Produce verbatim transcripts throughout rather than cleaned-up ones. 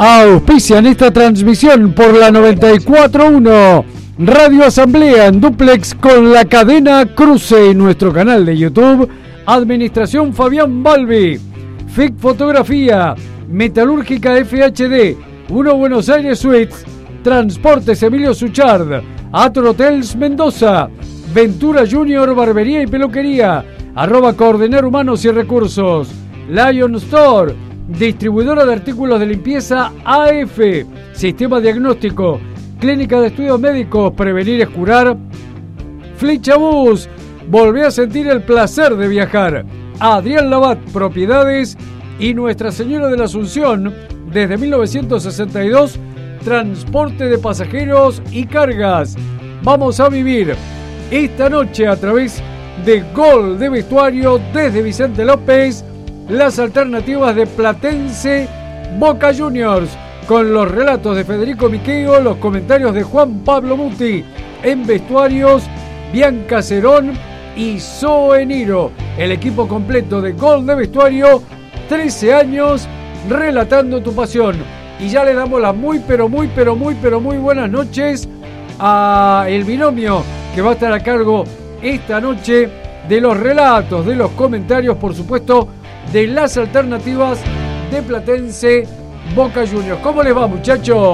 Auspician esta transmisión por la noventa y cuatro punto uno Radio Asamblea en dúplex con la cadena Cruce y nuestro canal de YouTube. Administración Fabián Balbi, F I C Fotografía, Metalúrgica F H D, Uno Buenos Aires Suites, Transportes Emilio Suchard, Ator Hotels Mendoza, Ventura Junior Barbería y Peluquería, arroba Coordinar Humanos y Recursos, Lion Store, distribuidora de artículos de limpieza A F, Sistema Diagnóstico, Clínica de Estudios Médicos, Prevenir es Curar, Flechabús, volvé a sentir el placer de viajar, Adrián Labat Propiedades y Nuestra Señora de la Asunción, desde mil novecientos sesenta y dos, transporte de pasajeros y cargas. Vamos a vivir esta noche a través de Gol de Vestuario desde Vicente López, las alternativas de Platense Boca Juniors, con los relatos de Federico Miqueo, los comentarios de Juan Pablo Muti, en vestuarios Bianca Cerón y Zoe Niro, el equipo completo de Gol de Vestuario, trece años relatando tu pasión. Y ya le damos las muy pero muy pero muy pero muy buenas noches a el binomio que va a estar a cargo esta noche de los relatos, de los comentarios, por supuesto, de las alternativas de Platense Boca Juniors. ¿Cómo les va, muchachos?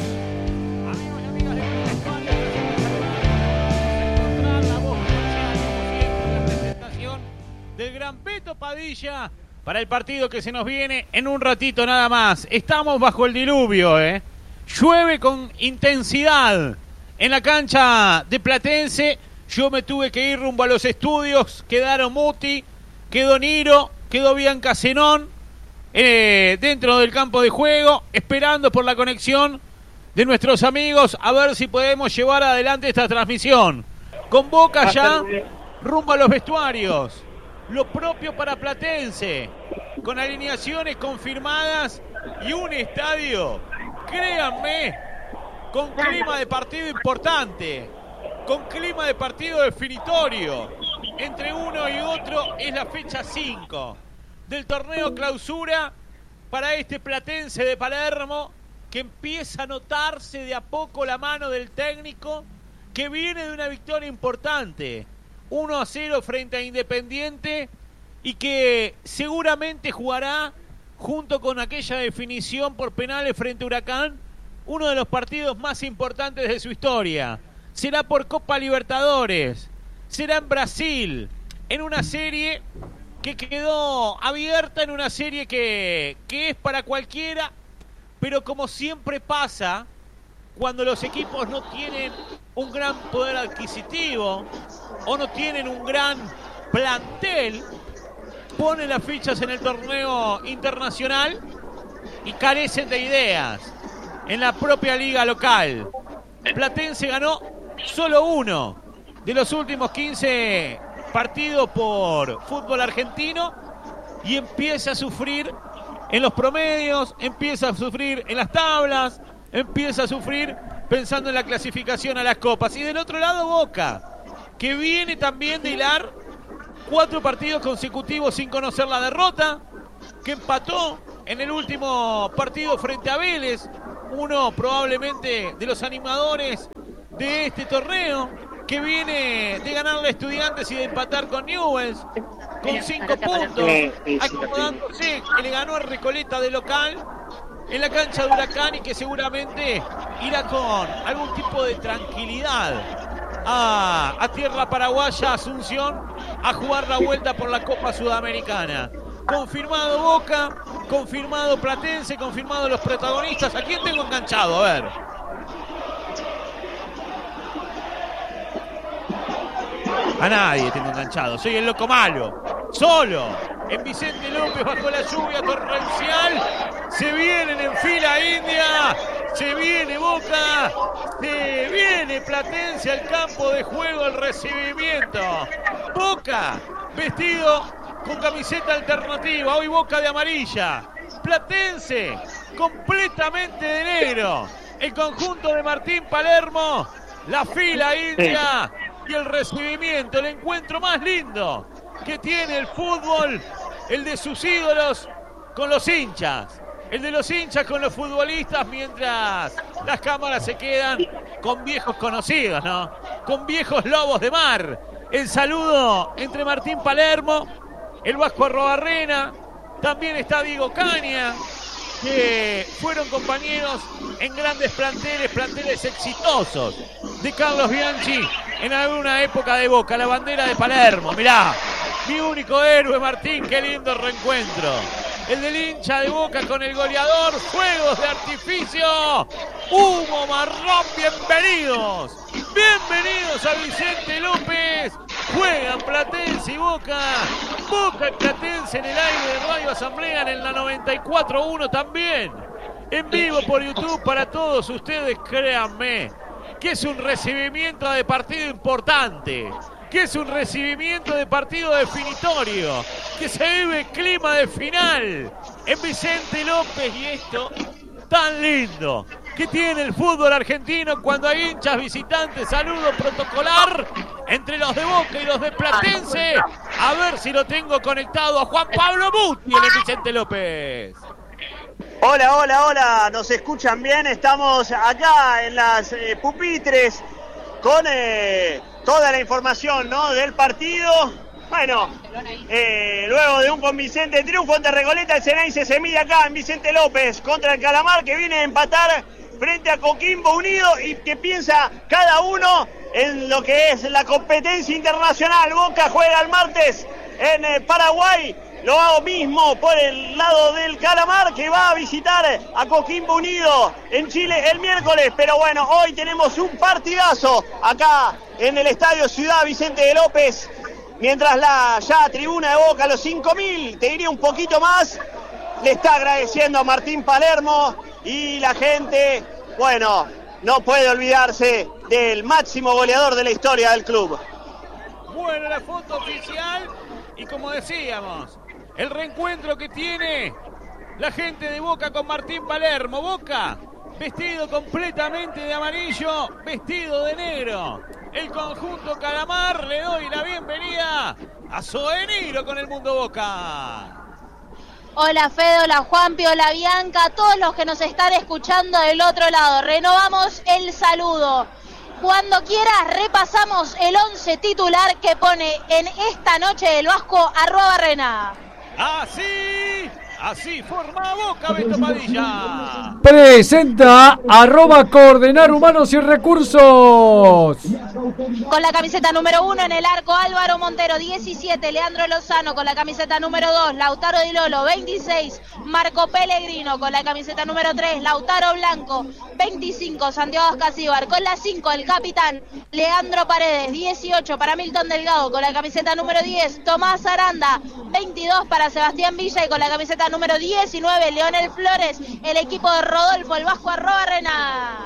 Del gran Beto Padilla para el partido que se nos viene en un ratito nada más. Estamos bajo el diluvio, ¿eh? Llueve con intensidad en la cancha de Platense. Yo me tuve que ir rumbo a los estudios. Quedaron Muti, quedó Niro, quedó Bianca Zenón eh, dentro del campo de juego, esperando por la conexión de nuestros amigos a ver si podemos llevar adelante esta transmisión. Con Boca ya rumbo a los vestuarios. Lo propio para Platense, con alineaciones confirmadas y un estadio, créanme, con clima de partido importante, con clima de partido definitorio. Entre uno y otro es la fecha cinco del torneo clausura para este Platense de Palermo, que empieza a notarse de a poco la mano del técnico, que viene de una victoria importante, uno a cero frente a Independiente, y que seguramente jugará junto con aquella definición por penales frente a Huracán, uno de los partidos más importantes de su historia. Será por Copa Libertadores, será en Brasil, en una serie que quedó abierta, en una serie que, que es para cualquiera, pero como siempre pasa, cuando los equipos no tienen un gran poder adquisitivo o no tienen un gran plantel, ponen las fichas en el torneo internacional y carecen de ideas en la propia liga local. Platense ganó solo uno de los últimos quince partidos por fútbol argentino y empieza a sufrir en los promedios, empieza a sufrir en las tablas, empieza a sufrir pensando en la clasificación a las copas. Y del otro lado Boca, que viene también de hilar cuatro partidos consecutivos sin conocer la derrota, que empató en el último partido frente a Vélez, uno probablemente de los animadores de este torneo, que viene de ganarle a Estudiantes y de empatar con Newell's con cinco puntos, acomodándose, que le ganó a Recoleta de local en la cancha de Huracán, y que seguramente irá con algún tipo de tranquilidad a, a tierra paraguaya, Asunción, a jugar la vuelta por la Copa Sudamericana. Confirmado Boca, confirmado Platense, confirmado los protagonistas. ¿A quién tengo enganchado? A ver. A nadie tengo enganchado, soy el loco malo, solo, en Vicente López bajo la lluvia torrencial. Se vienen en fila india, se viene Boca, se viene Platense al campo de juego, el recibimiento. Boca vestido con camiseta alternativa, hoy Boca de amarilla, Platense completamente de negro, el conjunto de Martín Palermo, la fila india y el recibimiento, el encuentro más lindo que tiene el fútbol, el de sus ídolos con los hinchas. El de los hinchas con los futbolistas, mientras las cámaras se quedan con viejos conocidos, ¿no? Con viejos lobos de mar. El saludo entre Martín Palermo, el Vasco Arrobarrena, también está Diego Caña, que fueron compañeros en grandes planteles, planteles exitosos de Carlos Bianchi en alguna época de Boca, la bandera de Palermo. Mirá, mi único héroe, Martín, qué lindo reencuentro. El del hincha de Boca con el goleador, fuegos de artificio, humo marrón, bienvenidos. Bienvenidos a Vicente López. Juegan Platense y Boca. Boca y Platense en el aire de Radio Asamblea en la noventa y cuatro punto uno también. En vivo por YouTube para todos ustedes, créanme, que es un recibimiento de partido importante. Que es un recibimiento de partido definitorio, que se vive clima de final en Vicente López, y esto tan lindo que tiene el fútbol argentino cuando hay hinchas visitantes. Saludo protocolar entre los de Boca y los de Platense. A ver si lo tengo conectado a Juan Pablo Muti en el Vicente López. Hola, hola, hola, ¿nos escuchan bien? Estamos acá en las eh, pupitres con eh, toda la información, ¿no?, del partido. Bueno, eh, luego de un convincente triunfo ante Recoleta, el Ceneice se mide acá en Vicente López contra el Calamar, que viene a empatar frente a Coquimbo Unido y que piensa cada uno en lo que es la competencia internacional. Boca juega el martes en eh, Paraguay. Lo hago mismo por el lado del Calamar, que va a visitar a Coquimbo Unido en Chile el miércoles. Pero bueno, hoy tenemos un partidazo acá en el Estadio Ciudad Vicente de López. Mientras la ya tribuna de Boca, los cinco mil, te diría un poquito más, le está agradeciendo a Martín Palermo. Y la gente, bueno, no puede olvidarse del máximo goleador de la historia del club. Bueno, la foto oficial. Y como decíamos, el reencuentro que tiene la gente de Boca con Martín Palermo. Boca vestido completamente de amarillo, vestido de negro. El conjunto Calamar, le doy la bienvenida a Soeniro con el Mundo Boca. Hola Fede, hola Juanpi, hola Bianca, a todos los que nos están escuchando del otro lado. Renovamos el saludo. Cuando quieras repasamos el once titular que pone en esta noche el Vasco Arrobarrena. Así, así forma Boca, Beto Padilla. Presenta arroba coordinar humanos y recursos. Con la camiseta número uno en el arco, Álvaro Montero, diecisiete, Leandro Lozano. Con la camiseta número dos, Lautaro Di Lolo, veintiséis, Marco Pellegrino. Con la camiseta número tres, Lautaro Blanco, veinticinco, Santiago Ascasíbar. Con la cinco, el capitán Leandro Paredes, dieciocho para Milton Delgado. Con la camiseta número diez, Tomás Aranda, veintidós para Sebastián Villa. Y con la camiseta número diecinueve, Leonel Flores, el equipo de Rodolfo, el Vasco Arrobarrena.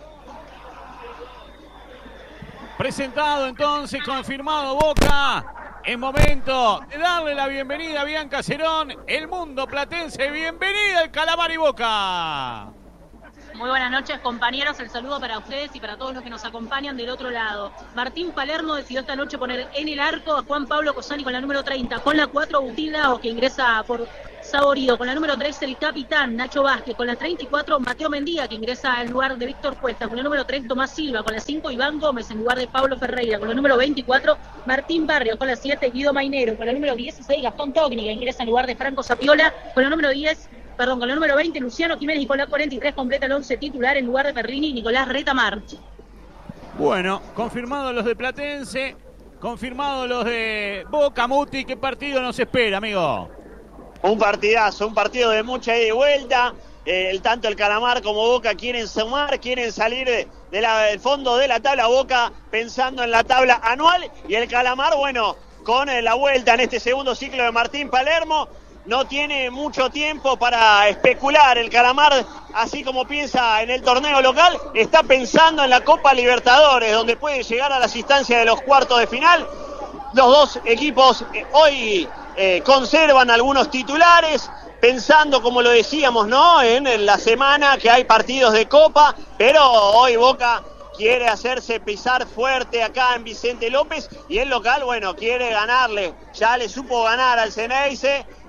Presentado entonces, confirmado Boca. Es momento de darle la bienvenida a Bianca Cerón, el Mundo Platense. Bienvenida al Calamar y Boca. Muy buenas noches, compañeros. El saludo para ustedes y para todos los que nos acompañan del otro lado. Martín Palermo decidió esta noche poner en el arco a Juan Pablo Cosani con la número treinta. Con la cuatro, Agustín Lagos, que ingresa por Saborido. Con la número tres, el capitán Nacho Vázquez. Con la treinta y cuatro, Mateo Mendía, que ingresa en lugar de Víctor Cuesta. Con la número tres, Tomás Silva. Con la cinco, Iván Gómez en lugar de Pablo Ferreira. Con la número veinticuatro, Martín Barrios. Con la siete, Guido Mainero. Con la número dieciséis, Gastón Togni, que ingresa en lugar de Franco Zapiola. Con la número diez, perdón, con la número veinte, Luciano Jiménez. Y con la cuarenta y tres completa el once titular en lugar de Perrini y Nicolás Retamar. Bueno, confirmados los de Platense, confirmados los de Boca. Muti, ¿qué partido nos espera, amigo? Un partidazo, un partido de mucha ida y vuelta. Eh, el, tanto el Calamar como Boca quieren sumar, quieren salir de, de la, del fondo de la tabla. Boca pensando en la tabla anual y el Calamar, bueno, con eh, la vuelta en este segundo ciclo de Martín Palermo. No tiene mucho tiempo para especular el Calamar, así como piensa en el torneo local, está pensando en la Copa Libertadores, donde puede llegar a las instancias de los cuartos de final. Los dos equipos eh, hoy eh, conservan algunos titulares, pensando, como lo decíamos, ¿no?, en, en la semana que hay partidos de Copa, pero hoy Boca quiere hacerse pisar fuerte acá en Vicente López y el local, bueno, quiere ganarle. Ya le supo ganar al Ceneice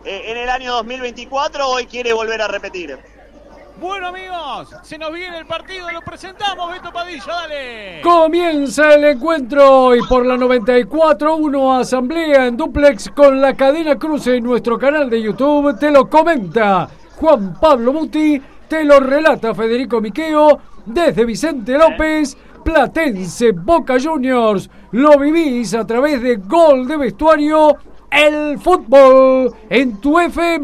eh, en el año dos mil veinticuatro, hoy quiere volver a repetir. Bueno, amigos, se nos viene el partido, lo presentamos, Beto Padilla, dale. Comienza el encuentro y por la noventa y cuatro punto uno Asamblea en duplex con la cadena Cruce en nuestro canal de YouTube. Te lo comenta Juan Pablo Muti, te lo relata Federico Miqueo desde Vicente López, Platense, Boca Juniors. Lo vivís a través de Gol de Vestuario, el fútbol en tu F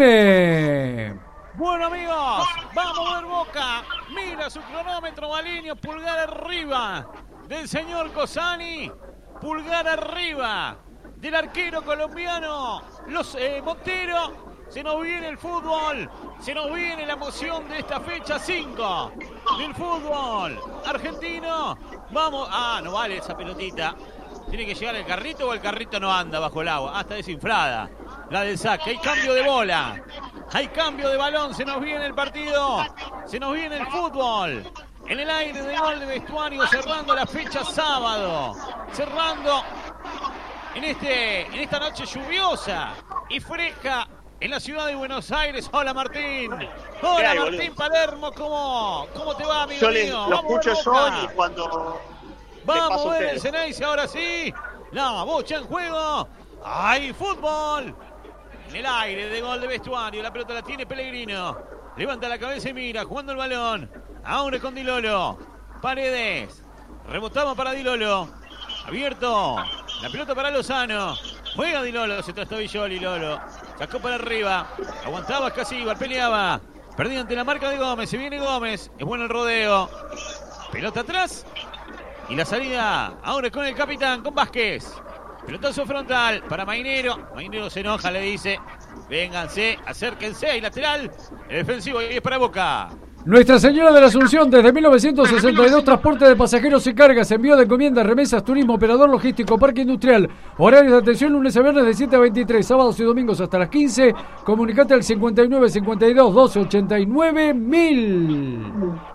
M. Bueno, amigos, vamos a ver Boca. Mira su cronómetro, Balinio, pulgar arriba del señor Cosani, pulgar arriba del arquero colombiano, los eh, Montero. Se nos viene el fútbol, se nos viene la emoción de esta fecha cinco del fútbol argentino. Vamos, ah, no vale esa pelotita. Tiene que llegar el carrito o el carrito no anda bajo el agua. Ah, está desinflada la del saque. Hay cambio de bola. Hay cambio de balón. Se nos viene el partido. Se nos viene el fútbol. En el aire de Gol de Vestuario, cerrando la fecha sábado. Cerrando en, este, en esta noche lluviosa y fresca en la ciudad de Buenos Aires. Hola, Martín. Hola, hay, Martín boludo? Palermo. ¿Cómo, ¿Cómo te va, amigo Yo les, mío? lo Vamos escucho a yo Boca. y cuando... Vamos a ver el Ceneice ahora sí. La bocha en juego. ¡Hay fútbol! En el aire de Gol de Vestuario. La pelota la tiene Pellegrino. Levanta la cabeza y mira. Jugando el balón. Ahora con Di Lolo. Paredes. Rebotamos para Di Lolo. Abierto. La pelota para Lozano. Juega Di Lolo. Se trastabilló Di Lolo. Sacó para arriba. Aguantaba Casíbar. Peleaba. Perdido ante la marca de Gómez. Se viene Gómez. Es bueno el rodeo. Pelota atrás. Y la salida ahora con el capitán, con Vázquez. Pelotazo frontal para Mainero. Mainero se enoja, le dice: vénganse, acérquense. Hay lateral. El defensivo y es para Boca. Nuestra Señora de la Asunción, desde mil novecientos sesenta y dos, transporte de pasajeros y cargas, envío de encomiendas, remesas, turismo, operador logístico, parque industrial. Horarios de atención lunes a viernes de siete a veintitrés, sábados y domingos hasta las quince. Comunicate al cincuenta y nueve cincuenta y dos doce ochenta y nueve mil.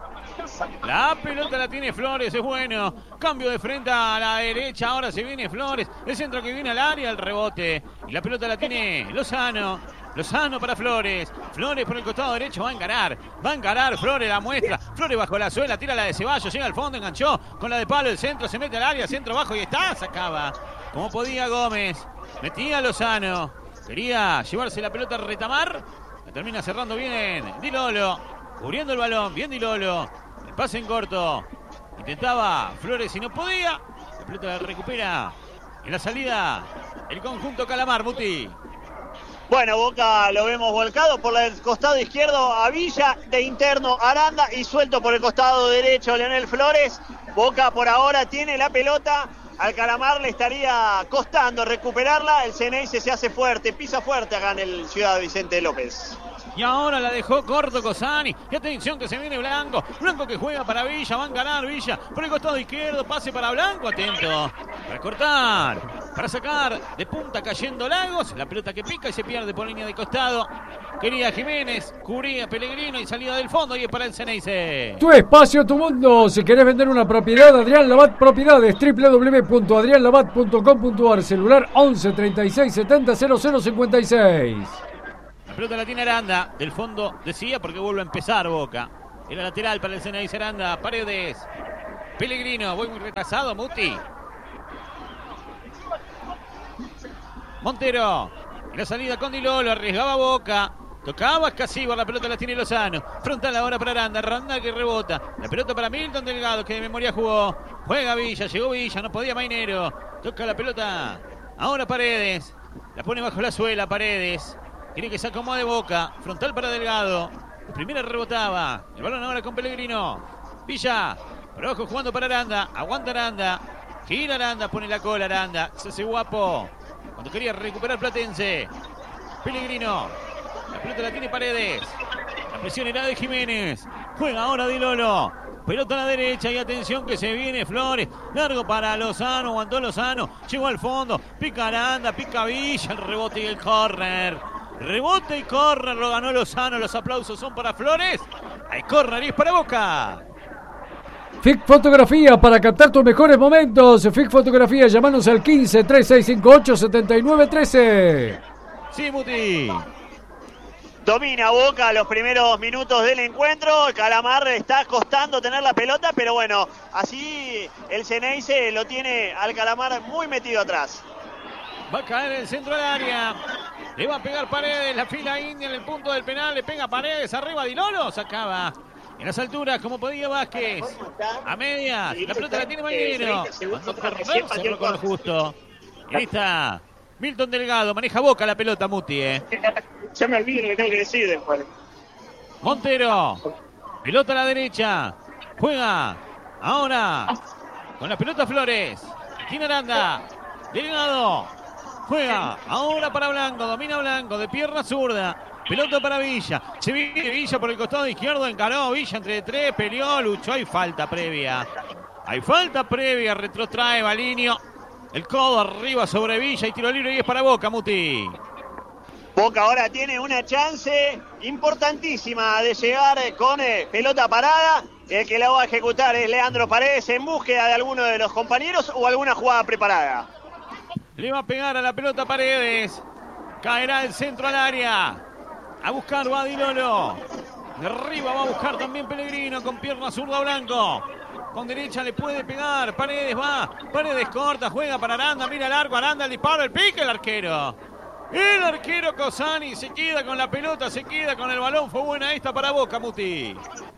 La pelota la tiene Flores, es bueno. Cambio de frente a la derecha, ahora se viene Flores. El centro que viene al área, el rebote. Y la pelota la tiene Lozano. Lozano para Flores. Flores por el costado derecho, va a encarar. Va a encarar, Flores la muestra. Flores bajo la suela, tira la de Ceballos, llega al fondo, enganchó. Con la de palo, el centro, se mete al área, centro bajo y está, sacaba. Como podía Gómez. Metía Lozano. Quería llevarse la pelota a Retamar. La termina cerrando bien Di Lolo. Cubriendo el balón, bien Di Lolo. El pase en corto. Intentaba Flores y no podía. La pelota la recupera. En la salida, el conjunto Calamar, Muti. Bueno, Boca lo vemos volcado por el costado izquierdo a Villa, de interno Aranda y suelto por el costado derecho Leonel Flores. Boca por ahora tiene la pelota. Al Calamar le estaría costando recuperarla. El Ceneice se hace fuerte, pisa fuerte acá en el Ciudad Vicente López. Y ahora la dejó corto Cosani. Y atención que se viene Blanco. Blanco que juega para Villa. Va a ganar Villa. Por el costado izquierdo. Pase para Blanco. Atento. Para cortar. Para sacar. De punta cayendo Lagos. La pelota que pica y se pierde por línea de costado. Quería Jiménez. Cubría Pellegrino y salida del fondo. Y es para el Ceneice. Tu espacio, tu mundo. Si querés vender una propiedad, Adrián Labat Propiedades. doble u doble u doble u punto adrián labat punto com punto a r. Celular once treinta y seis setenta cero cero cincuenta y seis. La pelota la tiene Aranda, del fondo decía porque vuelve a empezar Boca. Era lateral para el Ceneice Aranda, Paredes. Pellegrino, voy muy retrasado, Muti. Montero, en la salida con Di Lolo, arriesgaba Boca. Tocaba Casíbar, la pelota la tiene Lozano. Frontal ahora para Aranda, Aranda que rebota. La pelota para Milton Delgado, que de memoria jugó. Juega Villa, llegó Villa, no podía Mainero. Toca la pelota, ahora Paredes. La pone bajo la suela, Paredes. Quiere que se acomode Boca. Frontal para Delgado. La primera rebotaba. El balón ahora con Pellegrino. Villa. Por abajo jugando para Aranda. Aguanta Aranda. Gira Aranda. Pone la cola Aranda. Se hace guapo. Cuando quería recuperar Platense. Pellegrino. La pelota la tiene Paredes. La presión era de Jiménez. Juega ahora Di Lolo. Pelota a la derecha y atención que se viene Flores. Largo para Lozano. Aguantó Lozano. Llegó al fondo. Pica Aranda. Pica Villa. El rebote y el córner. Rebote y córner, lo ganó Lozano. Los aplausos son para Flores. Hay córner y es para Boca. F I C Fotografía para captar tus mejores momentos. F I C Fotografía, llamanos al quince, treinta y seis cincuenta y ocho, setenta y nueve trece. Sí, Muti. Domina Boca los primeros minutos del encuentro. El Calamar está costando tener la pelota, pero bueno, así el Xeneize lo tiene al Calamar muy metido atrás. Va a caer en el centro del área. Le va a pegar Paredes, la fila india en el punto del penal. Le pega Paredes, arriba Di Lolo. Sacaba en las alturas como podía Vázquez. A medias, la pelota la tiene Mañero. Cuando perder, cerró con lo justo. Y ahí está Milton Delgado, maneja Boca la pelota, Muti, eh. Ya me olvido lo que tengo que decir después. Montero, pelota a la derecha, juega, ahora, con la pelota Flores, tiene Aranda, Delgado, juega, ahora para Blanco, domina Blanco, de pierna zurda, pelota para Villa, se viene Villa por el costado izquierdo, encaró Villa entre tres, peleó, luchó, hay falta previa, hay falta previa, retrotrae Balinio, el codo arriba sobre Villa y tiro libre y es para Boca, Muti. Boca ahora tiene una chance importantísima de llegar con eh, pelota parada. El que la va a ejecutar es Leandro Paredes en búsqueda de alguno de los compañeros o alguna jugada preparada. Le va a pegar a la pelota Paredes. Caerá el centro al área. A buscar va Di Lolo. De arriba va a buscar también Pellegrino con pierna zurda Blanco. Con derecha le puede pegar. Paredes va. Paredes corta. Juega para Aranda. Mira el arco. Aranda el disparo. El pique el arquero. El arquero Cosani se queda con la pelota, se queda con el balón. Fue buena esta para Boca, Muti.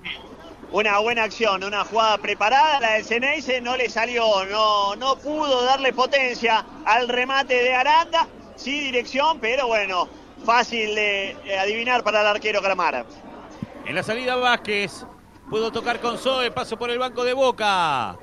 Una buena acción, una jugada preparada. La del Xeneize no le salió, no, no pudo darle potencia al remate de Aranda. Sí dirección, pero bueno, fácil de adivinar para el arquero Calamar. En la salida Vázquez. Pudo tocar con Zoe, paso por el banco de Boca.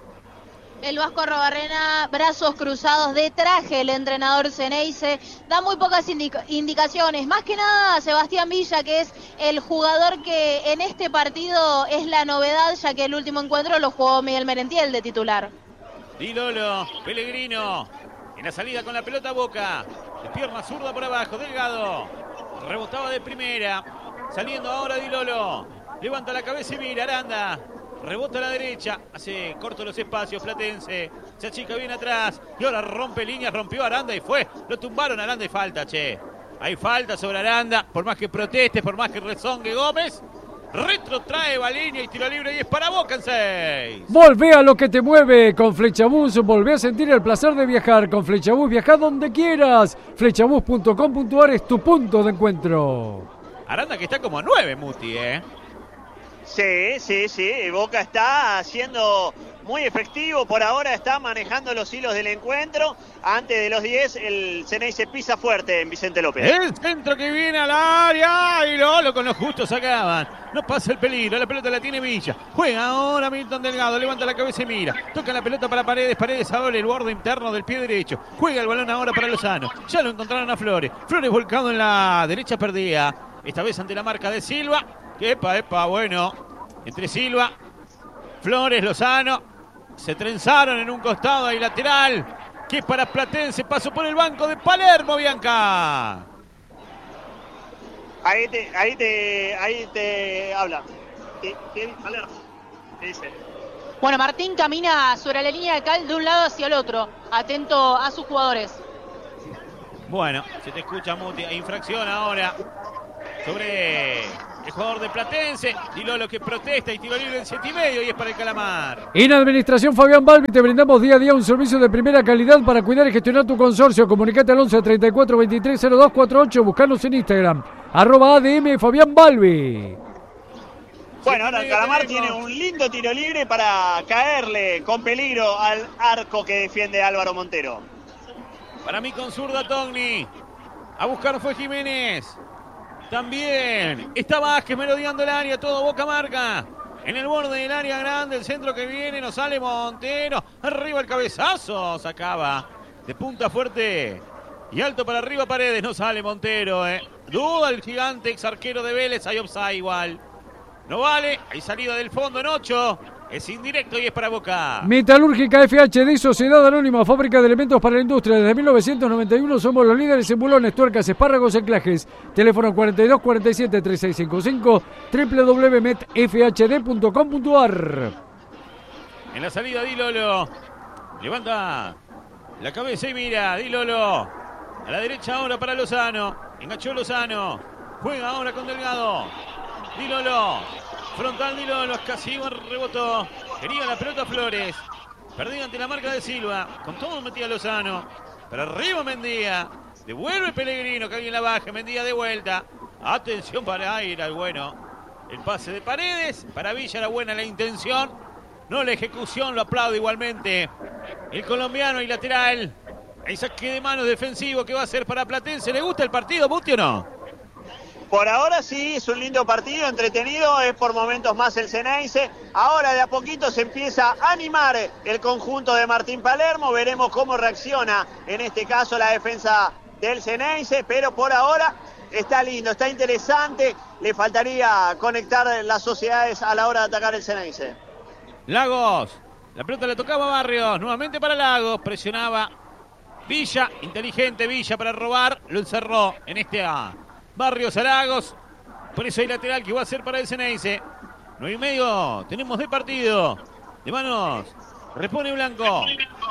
El Vasco Arrobarrena, brazos cruzados de traje, el entrenador Xeneize, da muy pocas indica- indicaciones. Más que nada Sebastián Villa, que es el jugador que en este partido es la novedad, ya que el último encuentro lo jugó Miguel Merentiel de titular. Di Lolo, Pellegrino, en la salida con la pelota Boca, de pierna zurda por abajo, Delgado, rebotaba de primera, saliendo ahora Di Lolo, levanta la cabeza y mira, Aranda. Rebota a la derecha, hace corto los espacios, Platense, se achica bien atrás y ahora rompe líneas, rompió Aranda y fue, lo tumbaron Aranda y falta, che. Hay falta sobre Aranda, por más que proteste, por más que rezongue Gómez, retrotrae Balinio y tiro libre y es para Boca en seis. Volvé a lo que te mueve con Flechabús, volvé a sentir el placer de viajar con Flechabús, viaja donde quieras, flechabús punto com punto a r es tu punto de encuentro. Aranda que está como a nueve, Muti, eh. Sí, sí, sí, Boca está siendo muy efectivo, por ahora está manejando los hilos del encuentro. Antes de los diez, el Xeneize pisa fuerte en Vicente López. El centro que viene al área y Lolo con los justos sacaban. No pasa el peligro, la pelota la tiene Villa. Juega ahora Milton Delgado, levanta la cabeza y mira. Toca la pelota para Paredes, Paredes abre el borde interno del pie derecho. Juega el balón ahora para Lozano. Ya lo encontraron a Flores. Flores volcado en la derecha perdida. Esta vez ante la marca de Silva. Epa, epa, bueno. Entre Silva, Flores, Lozano. Se trenzaron en un costado ahí lateral. Que es para Platense. Pasó por el banco de Palermo, Bianca. Ahí te, ahí te, ahí te habla. ¿Quién? Palermo. ¿Qué dice? Bueno, Martín camina sobre la línea de cal de un lado hacia el otro, atento a sus jugadores. Bueno, se te escucha, Muti. Infracción ahora sobre el jugador de Platense. Di Lolo que protesta y tiro libre en siete y medio y es para el Calamar. En Administración Fabián Balbi te brindamos día a día un servicio de primera calidad para cuidar y gestionar tu consorcio. Comunicate al once treinta y cuatro veintitrés cero dos cuarenta y ocho. Buscarnos en Instagram. Arroba A D M Fabián Balbi. Bueno, ahora el Calamar tiene un lindo tiro libre para caerle con peligro al arco que defiende Álvaro Montero. Para mí con zurda Togni. A buscar fue Jiménez. También está Vázquez merodeando el área, todo Boca marca. En el borde del área grande, el centro que viene, nos sale Montero. Arriba el cabezazo, sacaba de punta fuerte. Y alto para arriba Paredes, no sale Montero. Eh. Duda el gigante ex arquero de Vélez, hay offside igual. No vale, hay salida del fondo en ocho. Es indirecto y es para Boca. Metalúrgica F H D, Sociedad Anónima, fábrica de elementos para la industria. Desde mil novecientos noventa y uno somos los líderes en bulones, tuercas, espárragos, anclajes. Teléfono cuarenta y dos cuarenta y siete treinta y seis cincuenta y cinco, doble u doble u doble u punto met f h d punto com punto a r. En la salida Di Lolo. Levanta la cabeza y mira. Di Lolo. A la derecha ahora para Lozano. Enganchó Lozano. Juega ahora con Delgado. Dilolo. Frontal Dilolo. Escasibar rebotó. Quería la pelota Flores. Perdida ante la marca de Silva. Con todo metía Lozano. Para arriba Mendía. Devuelve Pellegrino. Que alguien la baje. Mendía de vuelta. Atención para Aira. El bueno. El pase de Paredes. Para Villa era buena la intención. No la ejecución. Lo aplaude igualmente el colombiano y lateral. Hay saque de manos defensivo que va a ser para Platense. ¿Le gusta el partido, Muti, o no? Por ahora sí, es un lindo partido, entretenido, es por momentos más el Xeneize. Ahora de a poquito se empieza a animar el conjunto de Martín Palermo. Veremos cómo reacciona en este caso la defensa del Xeneize, pero por ahora está lindo, está interesante. Le faltaría conectar las sociedades a la hora de atacar el Xeneize. Lagos, la pelota le tocaba a Barrios, nuevamente para Lagos, presionaba Villa, inteligente Villa para robar, lo encerró en este A. Barrios a Lagos, por eso hay lateral que va a ser para el Xeneize. Nueve y medio, tenemos de partido, de manos, repone Blanco,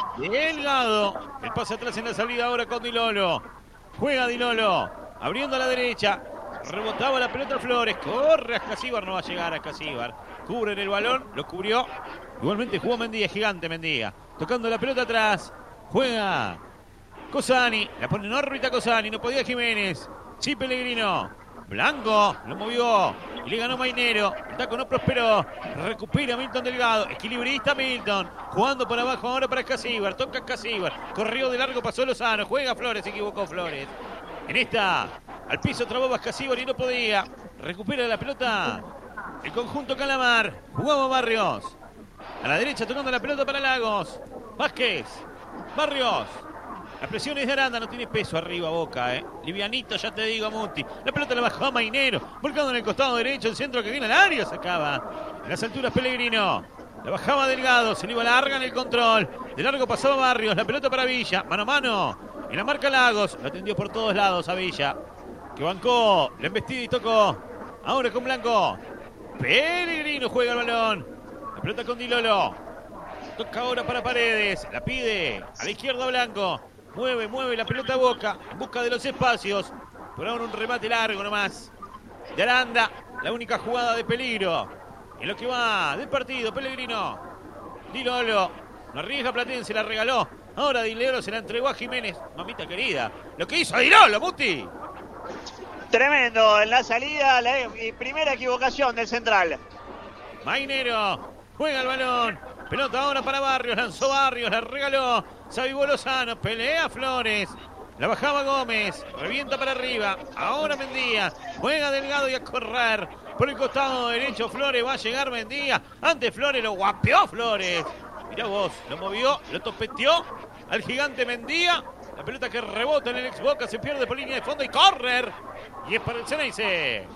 Delgado, el pase atrás en la salida ahora con Dilolo, juega Dilolo, abriendo a la derecha, rebotaba la pelota Flores, corre a Escasíbar, no va a llegar a Escasíbar, cubre en el balón, lo cubrió, igualmente jugó Mendía, gigante Mendía, tocando la pelota atrás, juega Cosani, la pone en órbita Cosani, no podía Jiménez, sí Pellegrino, Blanco, lo movió y le ganó Mainero, el taco no prosperó, recupera Milton Delgado, equilibrista Milton, jugando por abajo ahora para Escasíbar, toca Escasíbar, corrió de largo, pasó Lozano, juega Flores, se equivocó Flores, en esta, al piso trababa Escasíbar y no podía, recupera la pelota el conjunto Calamar, jugaba Barrios, a la derecha tocando la pelota para Lagos, Vázquez, Barrios, la presión es de Aranda, no tiene peso arriba Boca, eh. Livianito, ya te digo, Muti. La pelota la bajaba Mainero, volcando en el costado derecho, el centro que viene al área, sacaba. En las alturas Pellegrino, la bajaba Delgado, se le iba larga en el control. De largo pasaba Barrios, la pelota para Villa, mano a mano. Y la marca Lagos, lo atendió por todos lados a Villa, que bancó, la embestida y tocó. Ahora con Blanco. Pellegrino juega el balón. La pelota con Dilolo. Toca ahora para Paredes, la pide a la izquierda Blanco. Mueve, mueve la pelota a Boca, en busca de los espacios. Por ahora un remate largo nomás de Aranda, la única jugada de peligro en lo que va del partido. Pellegrino, Dilolo, no arriesga Platense, la regaló. Ahora Dilolo se la entregó a Jiménez. Mamita querida, lo que hizo Dilolo, Muti. Tremendo, en la salida, la primera equivocación del central. Mainero, juega el balón. Pelota ahora para Barrios, lanzó Barrios, la regaló, se avivó Lozano, pelea Flores, la bajaba Gómez, revienta para arriba, ahora Mendía, juega Delgado y a correr, por el costado derecho Flores, va a llegar Mendía, antes Flores lo guapeó Flores, mirá vos, lo movió, lo topeteó al gigante Mendía, la pelota que rebota en el ex Boca, se pierde por línea de fondo y correr, y es para el Xeneize.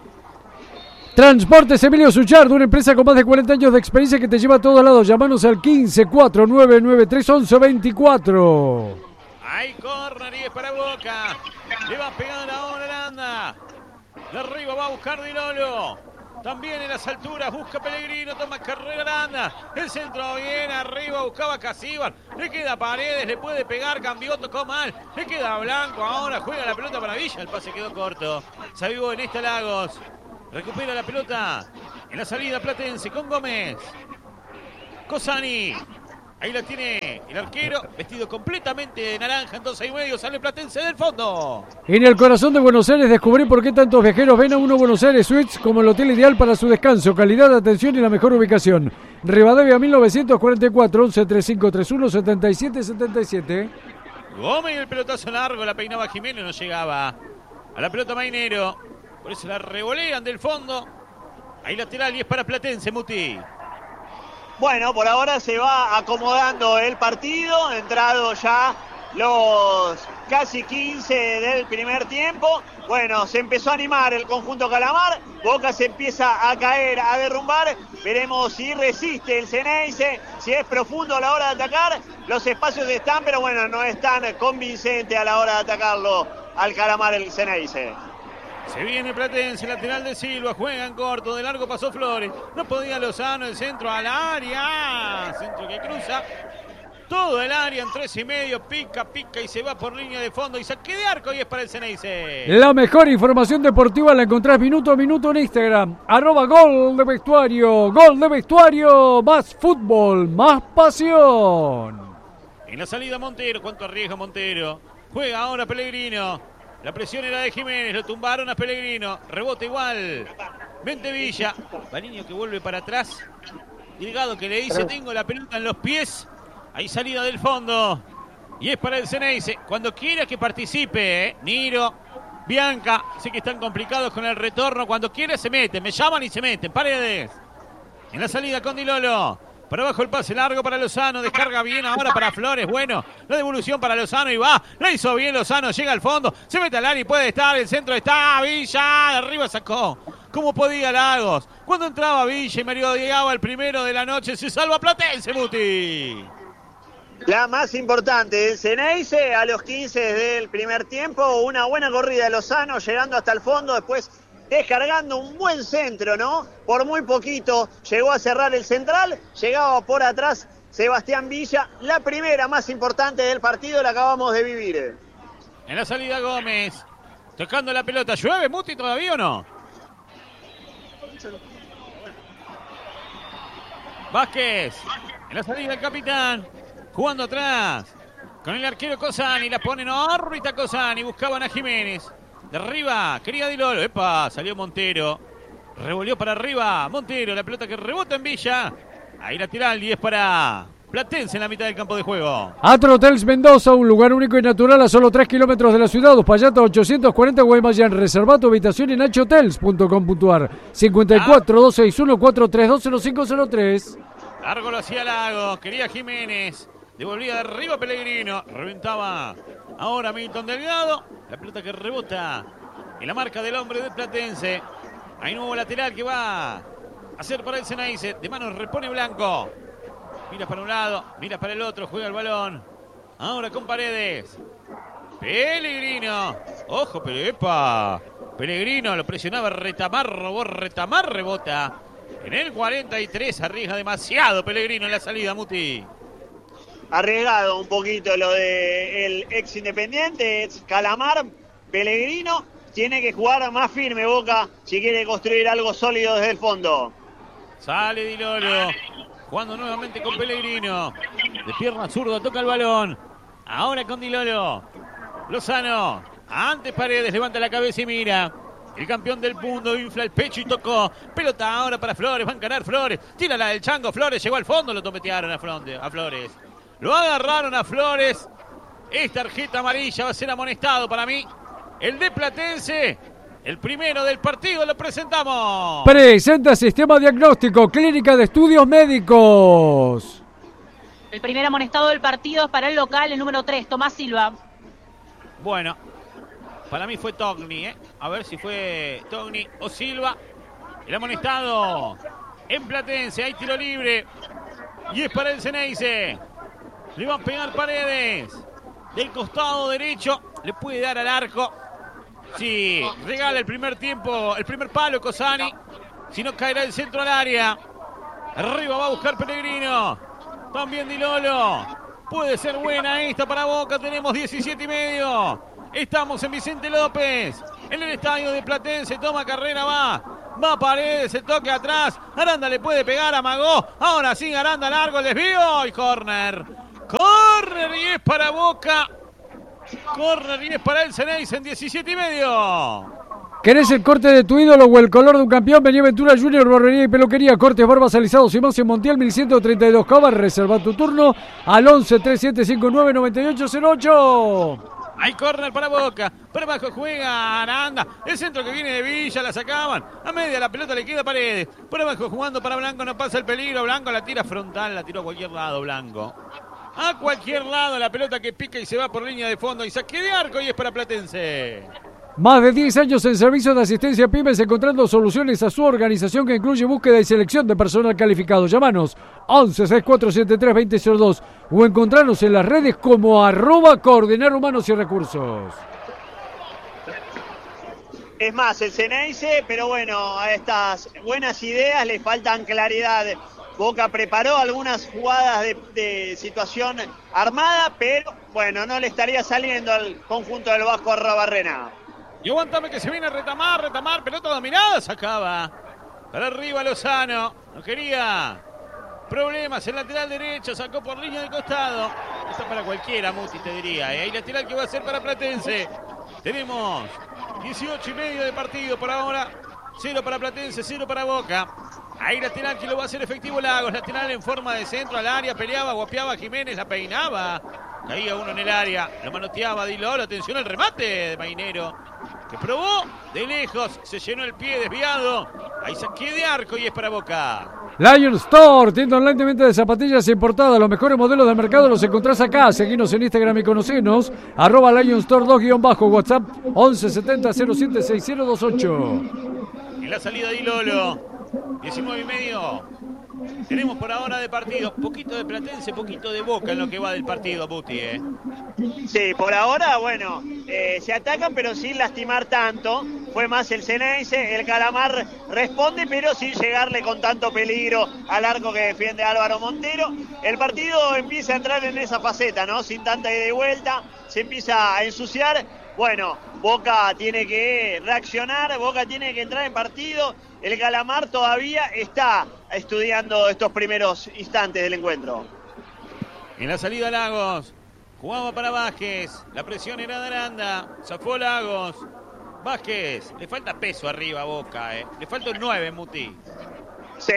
Transportes Emilio Suchard, una empresa con más de cuarenta años de experiencia que te lleva a todos lados. Llámanos al quince, cuatro nueve nueve tres, once veinticuatro. Hay corner y es para Boca. Le va a pegar ahora Aranda. De arriba va a buscar Dilolo. También en las alturas busca Pellegrino, toma carrera Aranda. El centro bien arriba, buscaba Escasíbar. Le queda Paredes, le puede pegar, cambió, tocó mal. Le queda Blanco, ahora juega la pelota para Villa. El pase quedó corto. Se avivó en esta Lagos. Recupera la pelota en la salida Platense con Gómez. Cosani. Ahí la tiene el arquero, vestido completamente de naranja, en doce y medio, sale Platense del fondo. En el corazón de Buenos Aires descubrí por qué tantos viajeros ven a Uno Buenos Aires Suites como el hotel ideal para su descanso, calidad, atención y la mejor ubicación. Rivadavia mil novecientos cuarenta y cuatro, once treinta y cinco treinta y uno, setenta y siete setenta y siete. Gómez, el pelotazo largo, la peinaba Jiménez, no llegaba a la pelota Mainero. Por eso la revolean del fondo. Ahí lateral y es para Platense, Muti. Bueno, por ahora se va acomodando el partido. Entrado ya los casi quince del primer tiempo. Bueno, se empezó a animar el conjunto Calamar. Boca se empieza a caer, a derrumbar. Veremos si resiste el Xeneize, si es profundo a la hora de atacar. Los espacios están, pero bueno, no es tan convincente a la hora de atacarlo al Calamar el Xeneize. Se viene Platense, lateral de Silva, juega en corto, de largo pasó Flores, no podía Lozano, el centro al área, centro que cruza, todo el área en tres y medio, pica, pica y se va por línea de fondo y saque de arco y es para el Ceneice. La mejor información deportiva la encontrás minuto a minuto en Instagram, arroba gol de vestuario, gol de vestuario, más fútbol, más pasión. En la salida Montero, ¿cuánto arriesga Montero? Juega ahora Pellegrino, la presión era de Jiménez, lo tumbaron a Pellegrino, rebota igual, Vente Villa, Baliño que vuelve para atrás, Delgado que le dice tengo la pelota en los pies. Hay salida del fondo. Y es para el Ceneice. Cuando quiera que participe, ¿eh? Niro, Bianca. Sé que están complicados con el retorno. Cuando quiera se meten. Me llaman y se meten. Paredes. En la salida con Di Lolo. Para abajo el pase largo para Lozano. Descarga bien ahora para Flores. Bueno, la devolución para Lozano y va. La hizo bien Lozano. Llega al fondo. Se mete al área y puede estar. El centro está. Villa. De arriba sacó. ¿Cómo podía Lagos? Cuando entraba Villa y Mario llegaba el primero de la noche. Se salva Platense, Muti. La más importante del Ceneice a los quince del primer tiempo, una buena corrida de Lozano llegando hasta el fondo, después descargando un buen centro, ¿no? Por muy poquito llegó a cerrar el central, llegaba por atrás Sebastián Villa, la primera más importante del partido la acabamos de vivir. En la salida Gómez, tocando la pelota, ¿llueve Muti todavía o no? Vázquez, en la salida el capitán. Jugando atrás, con el arquero Cosani, la ponen órbita Cosani, buscaban a Jiménez. De arriba, quería Di Lolo, epa, salió Montero. Revolvió para arriba, Montero, la pelota que rebota en Villa. Ahí lateral y es para Platense en la mitad del campo de juego. Atro Hotels Mendoza, un lugar único y natural a solo tres kilómetros de la ciudad. Uspallata ochocientos cuarenta Guaymallén. Reserva tu habitación en h hotels punto com punto a r. cincuenta y cuatro, doscientos sesenta y uno, cuatrocientos treinta y dos, cero cinco cero tres. Largo lo hacía Lagos, quería Jiménez. Devolvía de arriba Pellegrino, reventaba ahora Milton Delgado, la pelota que rebota en la marca del hombre del Platense. Hay nuevo lateral que va a hacer para el Ceneice, de manos repone Blanco, mira para un lado, mira para el otro, juega el balón, ahora con Paredes, Pellegrino, ojo pero epa, Pellegrino lo presionaba Retamar, robó Retamar, rebota, en el cuarenta y tres arriesga demasiado Pellegrino en la salida, Muti. Arriesgado un poquito lo de el ex Independiente, ex Calamar. Pellegrino tiene que jugar más firme Boca si quiere construir algo sólido desde el fondo. Sale Di Lolo, jugando nuevamente con Pellegrino. De pierna zurda toca el balón. Ahora con Di Lolo. Lozano, antes Paredes, levanta la cabeza y mira. El campeón del mundo infla el pecho y tocó. Pelota ahora para Flores, va a encarar Flores. Tira la del Chango, Flores llegó al fondo, lo topetearon a Flores. Lo agarraron a Flores. Es tarjeta amarilla, va a ser amonestado para mí. El de Platense, el primero del partido, lo presentamos. Presenta Sistema Diagnóstico, Clínica de Estudios Médicos. El primer amonestado del partido es para el local, el número tres, Tomás Silva. Bueno, para mí fue Togni, ¿eh? A ver si fue Togni o Silva. El amonestado en Platense, hay tiro libre. Y es para el Ceneice. Le va a pegar Paredes. Del costado derecho. Le puede dar al arco. Sí, regala el primer tiempo, el primer palo Cosani. Si no caerá el centro al área. Arriba va a buscar Pellegrino. También Di Lolo. Puede ser buena esta para Boca. Tenemos diecisiete y medio. Estamos en Vicente López. En el estadio de Platense. Toma carrera, va. Va Paredes, se toca atrás. Aranda le puede pegar, amagó. Ahora sí, Aranda largo, el desvío y córner. Córner y es para Boca. Córner y es para el Ceneice en diecisiete y medio. ¿Querés el corte de tu ídolo o el color de un campeón? Vení Ventura Junior, barbería y peluquería, cortes, barbas, alisados y más en Montiel mil ciento treinta y dos. Cava, reserva tu turno al once, treinta y siete cincuenta y nueve, noventa y ocho cero ocho. Hay córner para Boca. Para abajo juega Aranda. El centro que viene de Villa, la sacaban. A media la pelota le queda Paredes. Por abajo jugando para Blanco, no pasa el peligro. Blanco la tira frontal, la tiró a cualquier lado Blanco. A cualquier lado la pelota que pica y se va por línea de fondo. Y saque de arco y es para Platense. Más de diez años en servicio de asistencia a pymes, encontrando soluciones a su organización que incluye búsqueda y selección de personal calificado. Llámanos once, sesenta y cuatro setenta y tres, veinte cero dos o encontrarnos en las redes como arroba coordinar humanos y recursos. Es más, el Ceneice, pero bueno, a estas buenas ideas le faltan claridad. Boca preparó algunas jugadas de, de situación armada, pero bueno, no le estaría saliendo al conjunto del Vasco Arrobarrena. Y aguantame que se viene a retamar, retamar, pelota dominada, sacaba. Para arriba Lozano, no quería problemas, el lateral derecho, sacó por línea de costado. Esto es para cualquiera, Muti, te diría. ¿eh? Hay lateral que va a ser para Platense. Tenemos dieciocho y medio de partido por ahora. Cero para Platense, cero para Boca. Hay lateral que lo va a hacer efectivo Lagos. Lateral en forma de centro al área. Peleaba, guapeaba Jiménez, la peinaba. Caía uno en el área. Lo manoteaba Dilolo. Atención al remate de Mainero, que probó de lejos. Se llenó el pie desviado. Ahí saque de arco y es para Boca. Lion Store, tienda online de zapatillas importadas. Los mejores modelos del mercado los encontrás acá. Seguinos en Instagram y conocenos. Arroba Lion Store dos guión bajo. WhatsApp once setenta cero siete seis cero dos ocho. En la salida de Dilolo. diecinueve y medio. Tenemos por ahora de partido. Poquito de Platense, poquito de Boca en lo que va del partido, Buti, ¿eh? Sí, por ahora, bueno, eh, se atacan pero sin lastimar tanto. Fue más el Ceneice, el Calamar responde pero sin llegarle con tanto peligro al arco que defiende Álvaro Montero. El partido empieza a entrar en esa faceta, ¿no? Sin tanta ida y vuelta, se empieza a ensuciar. Bueno, Boca tiene que reaccionar, Boca tiene que entrar en partido. El Calamar todavía está estudiando estos primeros instantes del encuentro. En la salida Lagos, jugaba para Vázquez, la presión era de Aranda, zafó Lagos. Vázquez, le falta peso arriba a Boca, eh. Le falta el nueve, Muti. Sí.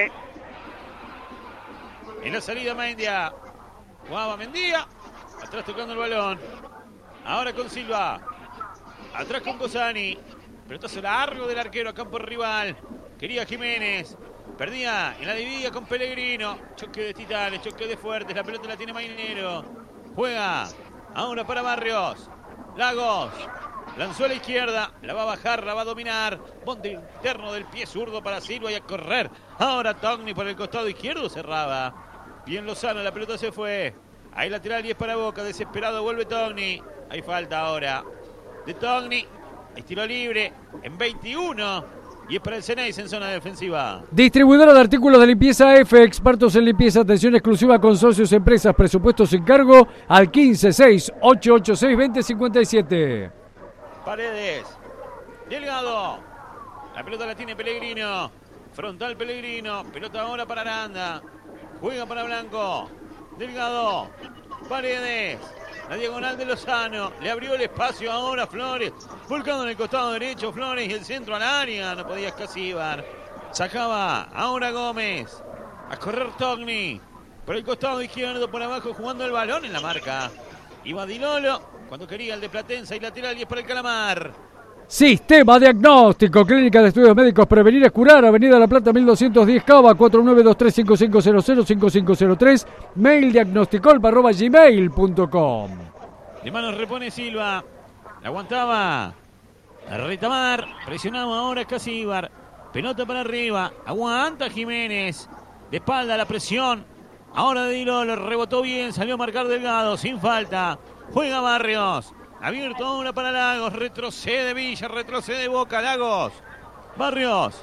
En la salida Mendia, jugaba Mendía, atrás tocando el balón. Ahora con Silva, atrás con Cosani, pelotazo largo del arquero a campo rival. Quería Jiménez, perdía en la dividida con Pellegrino. Choque de titanes, choque de fuertes, la pelota la tiene Mainero. Juega, ahora para Barrios. Lagos, lanzó a la izquierda, la va a bajar, la va a dominar. Monte interno del pie zurdo para Silva y a correr. Ahora Togni por el costado izquierdo, cerraba. Bien Lozano, la pelota se fue. Hay lateral y es para Boca, desesperado vuelve Togni. Hay falta ahora de Togni. Estilo libre en veintiuno. Y es para el Ceneice en zona defensiva. Distribuidora de artículos de limpieza F, expertos en limpieza, atención exclusiva con socios, empresas, presupuestos sin cargo al quince seis ocho ocho seis veinte cincuenta y siete. Paredes, Delgado, la pelota la tiene Pellegrino, frontal Pellegrino, pelota ahora para Aranda, juega para Blanco, Delgado, Paredes. La diagonal de Lozano, le abrió el espacio ahora Flores, volcando en el costado derecho Flores y el centro al área, no podía Escasíbar. Sacaba ahora Gómez, a correr Togni, por el costado izquierdo, por abajo jugando el balón en la marca. Iba Dilolo, cuando quería el de Platense y lateral y es para el Calamar. Sistema Diagnóstico, Clínica de Estudios Médicos, Prevenir es Curar, Avenida La Plata mil doscientos diez Cava, cuatro nueve dos tres cinco cinco cero cero cinco cinco cero tres, mail diagnosticolpa arroba gmail punto com. De manos repone Silva, la aguantaba Retamar, presionaba ahora Escasíbar, pelota para arriba, aguanta Jiménez, de espalda la presión, ahora Dilolo, rebotó bien, salió a marcar Delgado, sin falta, juega Barrios. Abierto ahora para Lagos, retrocede Villa, retrocede Boca, Lagos. Barrios,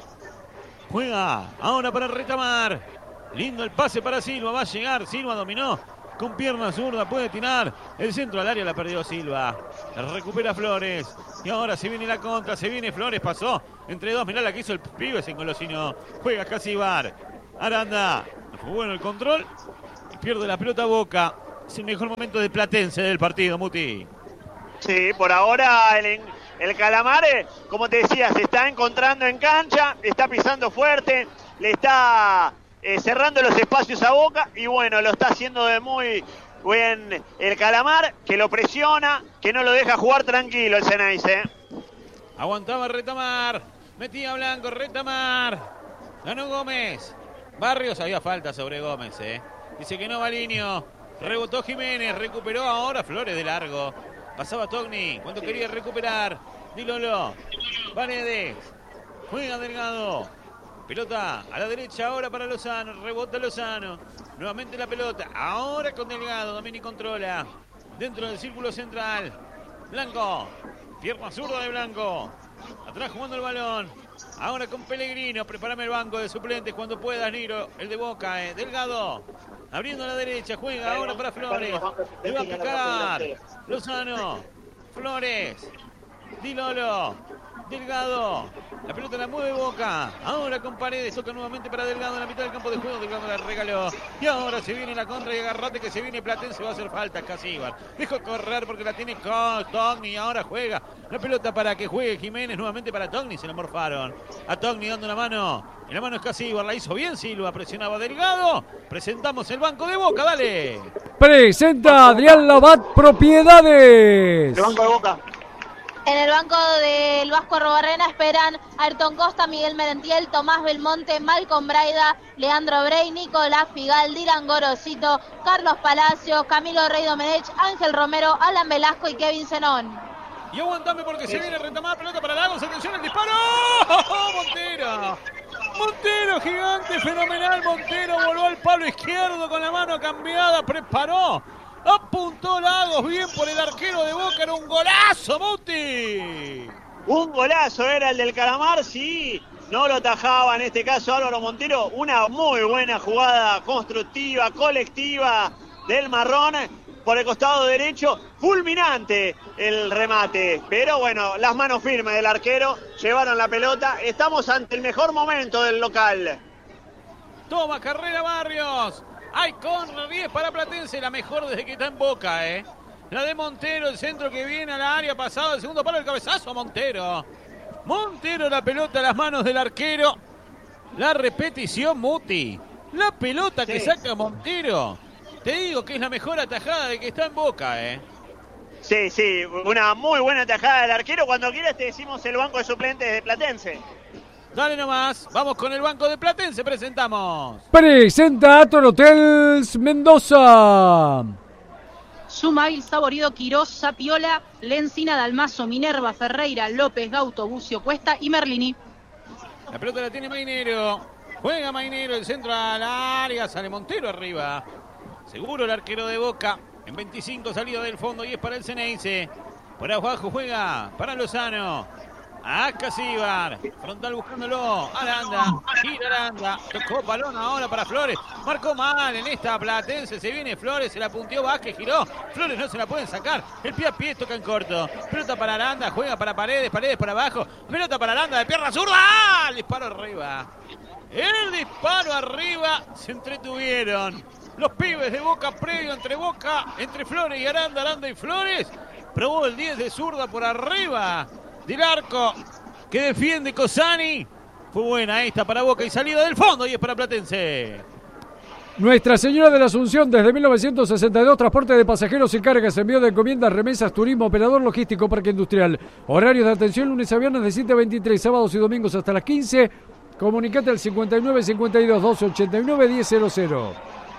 juega ahora para Retamar. Lindo el pase para Silva, va a llegar, Silva dominó. Con pierna zurda puede tirar. El centro al área la perdió Silva. La recupera Flores. Y ahora se viene la contra, se viene Flores, pasó. Entre dos, mirá la que hizo el pibe, se engolosinó. Juega Escasíbar. Aranda, fue bueno el control. Y pierde la pelota Boca. Es el mejor momento de Platense del partido, Muti. Sí, por ahora el, el Calamar, como te decía, se está encontrando en cancha, está pisando fuerte, le está eh, cerrando los espacios a Boca y bueno, lo está haciendo de muy bien el Calamar, que lo presiona, que no lo deja jugar tranquilo el Ceneice. Aguantaba Retamar, metía Blanco, Retamar, ganó Gómez. Barrios, había falta sobre Gómez, eh. Dice que no Baliño, rebotó Jiménez, recuperó ahora Flores de largo. Pasaba Togni cuando quería recuperar. Dilolo. Paredes. Juega Delgado. Pelota a la derecha ahora para Lozano. Rebota Lozano. Nuevamente la pelota. Ahora con Delgado. Domina y controla. Dentro del círculo central. Blanco. Pierna zurda de Blanco. Atrás jugando el balón. Ahora con Pellegrino. Prepárame el banco de suplentes cuando puedas, Niro. El de Boca, eh. Delgado. Abriendo a la derecha. Juega ahora para Flores. Le va a picar. Lozano. Flores. Di Lolo. Delgado. La pelota la mueve Boca. Ahora con Paredes. Toca nuevamente para Delgado en la mitad del campo de juego. Delgado la regaló. Y ahora se viene la contra y agarrate que se viene Platense. Va a hacer falta Casíbar. Dejó correr porque la tiene con Togni. Y ahora juega la pelota para que juegue Jiménez. Nuevamente para Togni. Se la morfaron. A Togni dando la mano. En la mano es Casíbar. La hizo bien Silva. Presionaba Delgado. Presentamos el banco de Boca. Dale. Presenta Adrián Labat Propiedades. El banco de Boca. En el banco del Vasco Arrobarrena esperan Ayrton Costa, Miguel Merentiel, Tomás Belmonte, Malcolm Braida, Leandro Brey, Nicolás Figal, Dylan Gorosito, Carlos Palacios, Camilo Rey Domenech, Ángel Romero, Alan Velasco y Kevin Zenón. Y aguantame porque se viene retomada pelota para Lagos. Atención al disparo. Montero. Montero, gigante, fenomenal. Montero voló al palo izquierdo con la mano cambiada. Preparó. Apuntó Lagos, bien por el arquero de Boca, era un golazo, Muti. Un golazo era el del Calamar, sí, no lo tajaba en este caso Álvaro Montero. Una muy buena jugada constructiva, colectiva del Marrón por el costado derecho. Fulminante el remate, pero bueno, las manos firmes del arquero llevaron la pelota. Estamos ante el mejor momento del local. Toma carrera Barrios. Hay corner diez para Platense, la mejor desde que está en Boca, ¿eh? La de Montero, el centro que viene a la área, pasado el segundo palo, el cabezazo a Montero. Montero, la pelota a las manos del arquero. La repetición, Muti. La pelota que sí. saca Montero. Te digo que es la mejor atajada de que está en Boca, ¿eh? Sí, sí, una muy buena atajada del arquero. Cuando quieras te decimos el banco de suplentes de Platense. Dale nomás, vamos con el banco de Platense, presentamos. Presenta Ator Hotels Mendoza. Sumail, Saborido, Quirós, Sapiola, Lencina, Dalmazo, Minerva, Ferreira, López, Gauto, Bucio, Cuesta y Merlini. La pelota la tiene Mainero. Juega Mainero, el centro a la área, sale Montero arriba. Seguro el arquero de Boca. En veinticinco salida del fondo y es para el Ceneice. Por abajo juega para Lozano. A Casíbar, frontal buscándolo, Aranda, gira Aranda, tocó balón ahora para Flores, marcó mal en esta Platense, se viene Flores, se la punteó Vázquez, giró, Flores no se la pueden sacar, el pie a pie toca en corto, pelota para Aranda, juega para Paredes, Paredes para abajo, pelota para Aranda de pierna zurda, ¡ah! El disparo arriba, el disparo arriba, se entretuvieron los pibes de Boca previo entre Boca, entre Flores y Aranda, Aranda y Flores, probó el diez de zurda por arriba del arco que defiende Cosani. Fue buena esta para Boca y salida del fondo y es para Platense. Nuestra Señora de la Asunción desde mil novecientos sesenta y dos, transporte de pasajeros y cargas, envío de encomiendas, remesas, turismo, operador logístico, parque industrial. Horarios de atención lunes a viernes de siete a veintitrés, sábados y domingos hasta las quince. Comunicate al cincuenta y nueve cincuenta y dos doce ochenta y nueve diez cero cero.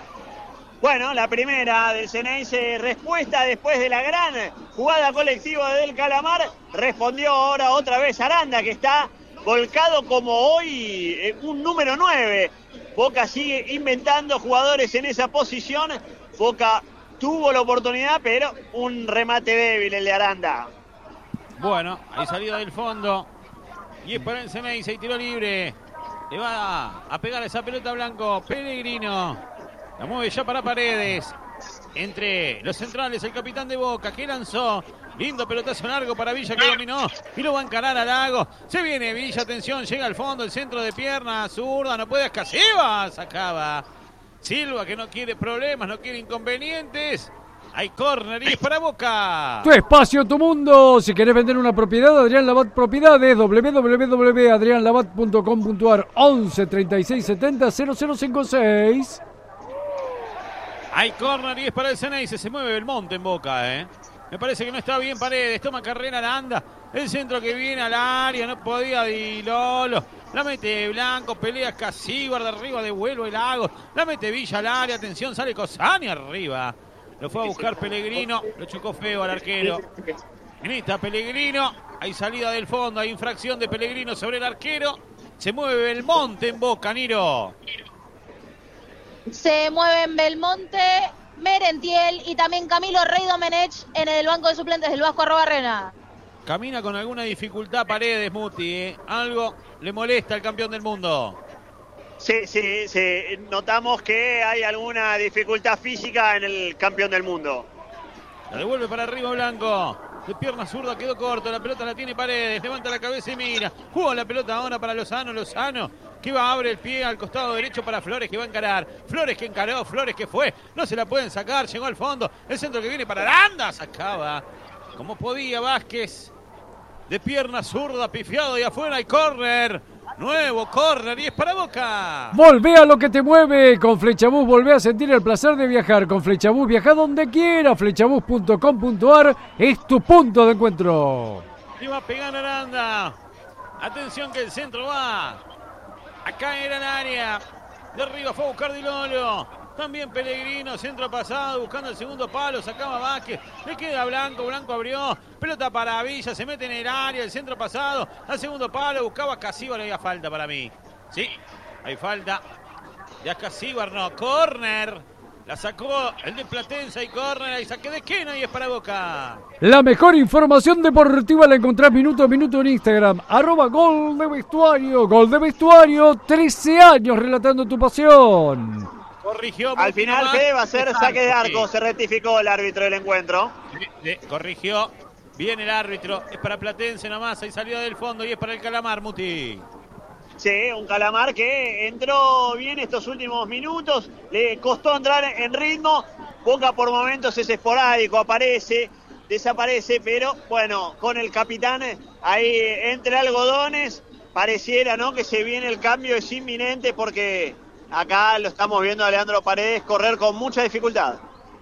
Bueno, la primera del Ceneice, respuesta después de la gran jugada colectiva del Calamar. Respondió ahora otra vez Aranda, que está volcado como hoy eh, un número nueve. Boca sigue inventando jugadores en esa posición. Boca tuvo la oportunidad, pero un remate débil el de Aranda. Bueno, hay salida del fondo. Y es para el Ceneice y tiro libre. Le va a pegar esa pelota Blanco. Pellegrino. La mueve ya para Paredes. Entre los centrales, el capitán de Boca que lanzó. Lindo pelotazo largo para Villa que dominó. Y lo va a encarar a Lago. Se viene Villa, atención, llega al fondo, el centro de pierna, zurda, no puede Casíbar. Sacaba Silva que no quiere problemas, no quiere inconvenientes. Hay córner y es para Boca. Tu espacio, tu mundo. Si querés vender una propiedad, Adrián Labat Propiedades, doble u doble u doble u punto adrian labat punto com punto a r, once treinta y seis setenta cero cero cincuenta y seis. Hay córner y es para el Ceneice. Se mueve Belmonte en Boca, ¿eh? Me parece que no está bien Paredes. Toma carrera Aranda. El centro que viene al área. No podía Di Lolo. La mete Blanco. Pelea Casíbar de arriba. Devuelve el Lagos. La mete Villa al área. Atención, sale Cosani arriba. Lo fue a buscar Pellegrino. Lo chocó feo al arquero. En esta Pellegrino. Hay salida del fondo. Hay infracción de Pellegrino sobre el arquero. Se mueve Belmonte en Boca, Niro. Se mueven Belmonte, Merentiel y también Camilo Rey Domenech en el banco de suplentes del Vasco Arrobarrena. Camina con alguna dificultad Paredes, Muti, ¿eh? Algo le molesta al campeón del mundo. Sí, sí, sí, notamos que hay alguna dificultad física en el campeón del mundo. La devuelve para arriba Blanco. De pierna zurda quedó corto, la pelota la tiene Paredes, levanta la cabeza y mira. Juega la pelota ahora para Lozano, Lozano que va a abrir el pie al costado derecho para Flores que va a encarar. Flores que encaró, Flores que fue, no se la pueden sacar, llegó al fondo. El centro que viene para Aranda, sacaba como podía Vázquez. De pierna zurda, pifiado y afuera y córner. Nuevo córner y es para Boca. Volvé a lo que te mueve. Con Flechabús volvé a sentir el placer de viajar. Con Flechabús viaja donde quiera. Flechabús punto com punto ar es tu punto de encuentro. Y va a pegar Aranda. Atención que el centro va a caer al área. De arriba fue a buscar Di Lolo. También Pellegrino, centro pasado, buscando el segundo palo, sacaba Vázquez, le queda Blanco, Blanco abrió, pelota para Villa, se mete en el área, el centro pasado, al segundo palo, buscaba a Casíbar, no había falta para mí. Sí, hay falta de Acasíbar, no, córner, la sacó el de Platense y córner, y saque de esquina y es para Boca. La mejor información deportiva la encontrás minuto a minuto en Instagram, arroba Gol de Vestuario, Gol de Vestuario, trece años relatando tu pasión. Corrigió. Al final, Fede, va a ser saque de arco. Se rectificó el árbitro del encuentro. Corrigió. Bien el árbitro. Es para Platense nomás. Hay salida del fondo y es para el Calamar, Muti. Sí, un Calamar que entró bien estos últimos minutos. Le costó entrar en ritmo. Boca por momentos es esporádico. Aparece, desaparece. Pero bueno, con el capitán ahí entre algodones. Pareciera, ¿no?, que se viene el cambio. Es inminente porque acá lo estamos viendo a Leandro Paredes correr con mucha dificultad.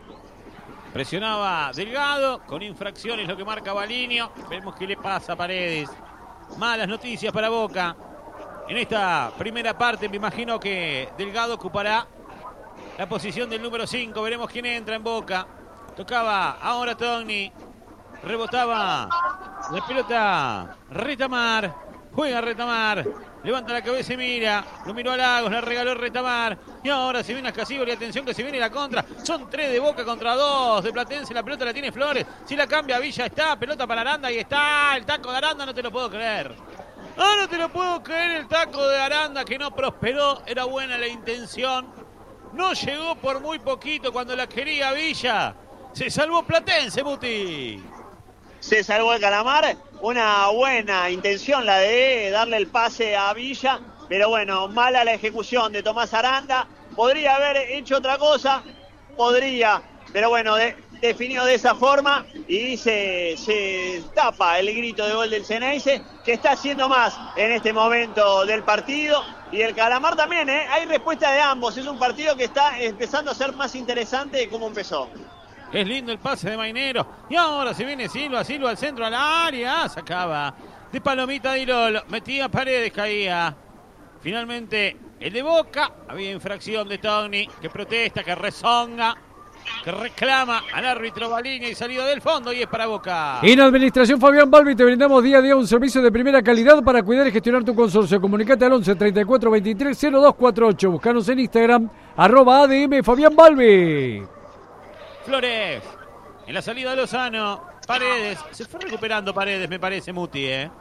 Presionaba Delgado, con infracciones lo que marca Balinio. Vemos qué le pasa a Paredes. Malas noticias para Boca. En esta primera parte me imagino que Delgado ocupará la posición del número cinco. Veremos quién entra en Boca. Tocaba ahora Togni. Rebotaba la pelota Retamar. Juega Retamar, levanta la cabeza y mira, lo miró a Lagos, le regaló Retamar, y ahora se viene a Casíbar y atención que se viene la contra, son tres de Boca contra dos de Platense, la pelota la tiene Flores, si la cambia Villa está, pelota para Aranda y está, el taco de Aranda, no te lo puedo creer. Ah, no te lo puedo creer, el taco de Aranda que no prosperó, era buena la intención, no llegó por muy poquito cuando la quería Villa, se salvó Platense, Muti. Se salvó el Calamar, una buena intención la de darle el pase a Villa, pero bueno, mala la ejecución de Tomás Aranda, podría haber hecho otra cosa, podría, pero bueno, de, definió de esa forma y se, se tapa el grito de gol del Xeneize, que está haciendo más en este momento del partido, y el Calamar también, ¿eh? Hay respuesta de ambos, es un partido que está empezando a ser más interesante de cómo empezó. Es lindo el pase de Mainero. Y ahora se viene Silva, Silva al centro, a la área. Sacaba de palomita Di Lolo. Metía Paredes, caía. Finalmente el de Boca. Había infracción de Togni, que protesta, que rezonga, que reclama al árbitro Balinio y salida del fondo y es para Boca. En Administración Fabián Balbi te brindamos día a día un servicio de primera calidad para cuidar y gestionar tu consorcio. Comunicate al once treinta y cuatro veintitrés cero dos cuarenta y ocho. Buscanos en Instagram, arroba A D M Fabián Balbi. Flores, en la salida de Lozano, Paredes, se fue recuperando Paredes, me parece, Muti, ¿eh?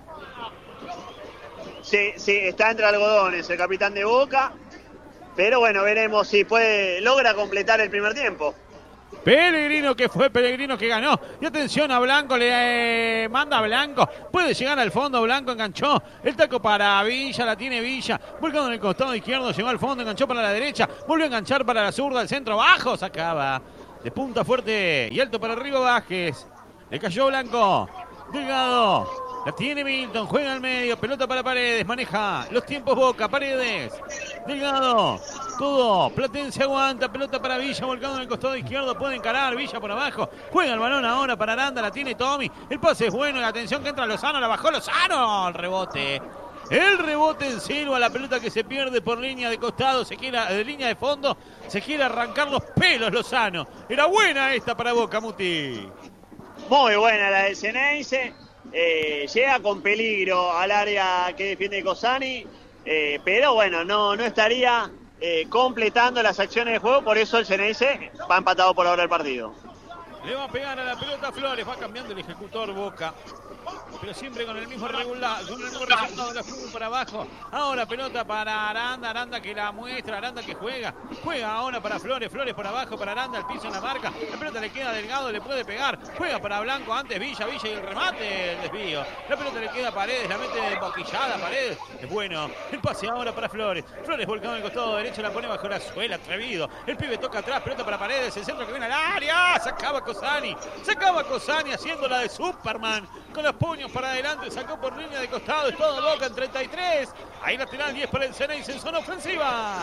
Sí, sí, está entre algodones el capitán de Boca, pero bueno, veremos si puede, logra completar el primer tiempo. Pellegrino que fue, Pellegrino que ganó. Y atención a Blanco, le eh, manda a Blanco. Puede llegar al fondo, Blanco enganchó. El taco para Villa, la tiene Villa. Volcando en el costado izquierdo, llegó al fondo, enganchó para la derecha. Volvió a enganchar para la zurda, el centro bajo, sacaba. De punta fuerte y alto para arriba Vázquez. Le cayó Blanco. Delgado. La tiene Milton, juega al medio, pelota para Paredes, maneja los tiempos Boca, Paredes, Delgado, todo, Platense aguanta, pelota para Villa, volcado en el costado izquierdo, puede encarar, Villa por abajo, juega el balón ahora para Aranda, la tiene Tommy, el pase es bueno, la atención que entra Lozano, la bajó Lozano, el rebote. El rebote en Silva, la pelota que se pierde por línea de costado, se quiere, de línea de fondo, se quiere arrancar los pelos Lozano. Era buena esta para Boca, Muti. Muy buena la del Xeneize. Eh, llega con peligro al área que defiende Cossani, eh, pero bueno, no, no estaría eh, completando las acciones de juego, por eso el Xeneize va empatado por ahora el partido. Le va a pegar a la pelota Flores. Va cambiando el ejecutor Boca. Pero siempre con el mismo regular, con el mismo resultado de la fútbol para abajo. Ahora pelota para Aranda, Aranda que la muestra, Aranda que juega. Juega ahora para Flores, Flores por abajo, para Aranda, el piso en la marca. La pelota le queda Delgado, le puede pegar. Juega para Blanco, antes Villa, Villa y el remate, el desvío. La pelota le queda a Paredes, la mete boquillada Paredes. Es bueno. El pase ahora para Flores. Flores volcado en el costado derecho, la pone bajo la suela, atrevido. El pibe toca atrás, pelota para Paredes, el centro que viene al área. Sacaba Cosani, sacaba Cosani haciendo la de Superman. Con los puños para adelante, sacó por línea de costado, es todo Boca en treinta y tres. Ahí lateral diez para el Ceneice en zona ofensiva.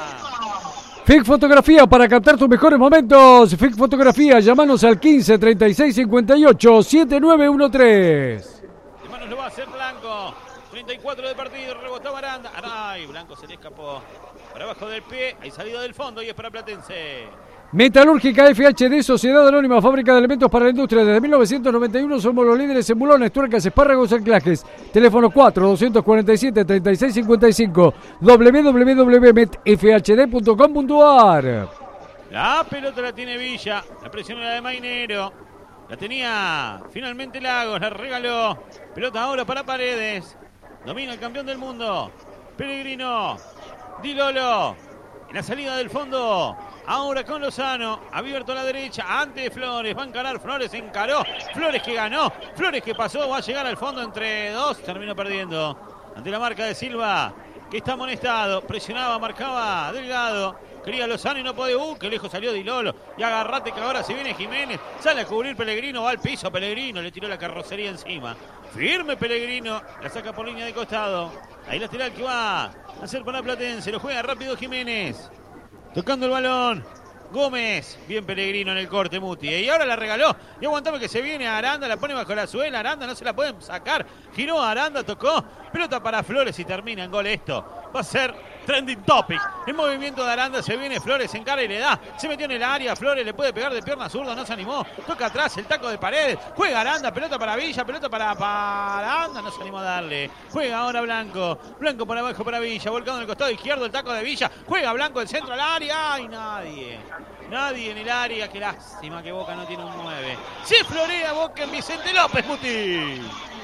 F I C Fotografía para captar tus mejores momentos. F I C Fotografía, llámanos al quince, treinta y seis, cincuenta y ocho, setenta y nueve trece. Hermanos, lo va a hacer Blanco. treinta y cuatro de partido, rebotó Aranda. Ay, Blanco se le escapó. Para abajo del pie, hay salida del fondo y es para Platense. Metalúrgica F H D, Sociedad Anónima, fábrica de elementos para la industria. Desde mil novecientos noventa y uno somos los líderes en bulones, tuercas, espárragos, anclajes. Teléfono cuatro, doscientos cuarenta y siete, treinta y seis cincuenta y cinco. doble u doble u doble u punto met f h d punto com punto a r. La pelota la tiene Villa, la presión era de Mainero. La tenía finalmente Lagos, la regaló. Pelota ahora para Paredes. Domina el campeón del mundo. Pellegrino. Di Lolo. En la salida del fondo. Ahora con Lozano, abierto a la derecha, ante Flores, va a encarar, Flores encaró, Flores que ganó, Flores que pasó, va a llegar al fondo entre dos, terminó perdiendo, ante la marca de Silva, que está amonestado, presionaba, marcaba Delgado, quería Lozano y no podía, uh, que lejos salió Di Lolo, y agarrate que ahora se viene Jiménez, sale a cubrir Pellegrino, va al piso Pellegrino, le tiró la carrocería encima, firme Pellegrino, la saca por línea de costado, ahí lateral que va a hacer para Platense, lo juega rápido Jiménez. Tocando el balón, Gómez, bien Pellegrino en el corte, Muti, y ahora la regaló, y aguantame que se viene a Aranda, la pone bajo la suela, Aranda no se la pueden sacar, giró Aranda, tocó, pelota para Flores y termina en gol esto, va a ser trending topic, el movimiento de Aranda, se viene Flores, se encara y le da, se metió en el área, Flores le puede pegar de pierna zurda, no se animó, toca atrás el taco de Paredes, juega Aranda, pelota para Villa, pelota para, para Aranda, no se animó a darle, juega ahora Blanco, Blanco por abajo para Villa, volcado en el costado izquierdo, el taco de Villa, juega Blanco el centro al área, y nadie, nadie en el área, qué lástima que Boca no tiene un nueve, se florea Boca en Vicente López, Muti.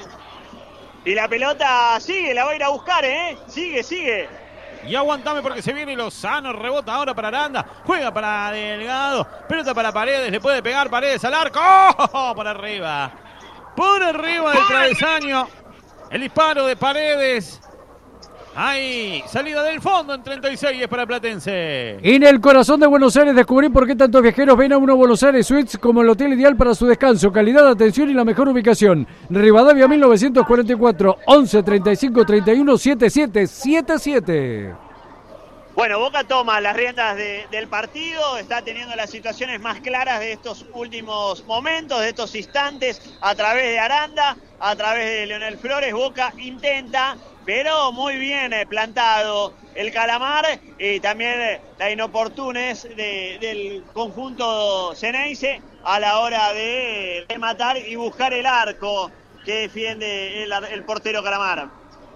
Y la pelota sigue, la va a ir a buscar, ¿eh? Sigue, sigue. Y aguantame porque se viene Lozano, rebota ahora para Aranda, juega para Delgado, pelota para Paredes, le puede pegar Paredes al arco, ¡oh! Por arriba, por arriba del travesaño, el disparo de Paredes, ahí, salida del fondo en treinta y seis es para Platense. En el corazón de Buenos Aires descubrí por qué tantos viajeros ven a uno Buenos Aires Suites como el hotel ideal para su descanso, calidad, atención y la mejor ubicación. Rivadavia mil novecientos cuarenta y cuatro, once, treinta y cinco, treinta y uno, setenta y siete, setenta y siete. Bueno, Boca toma las riendas de, del partido, está teniendo las situaciones más claras de estos últimos momentos, de estos instantes, a través de Aranda, a través de Leonel Flores. Boca intenta, pero muy bien eh, plantado el Calamar y también eh, la inoportunes de, del conjunto Ceneice a la hora de rematar y buscar el arco que defiende el, el portero Calamar.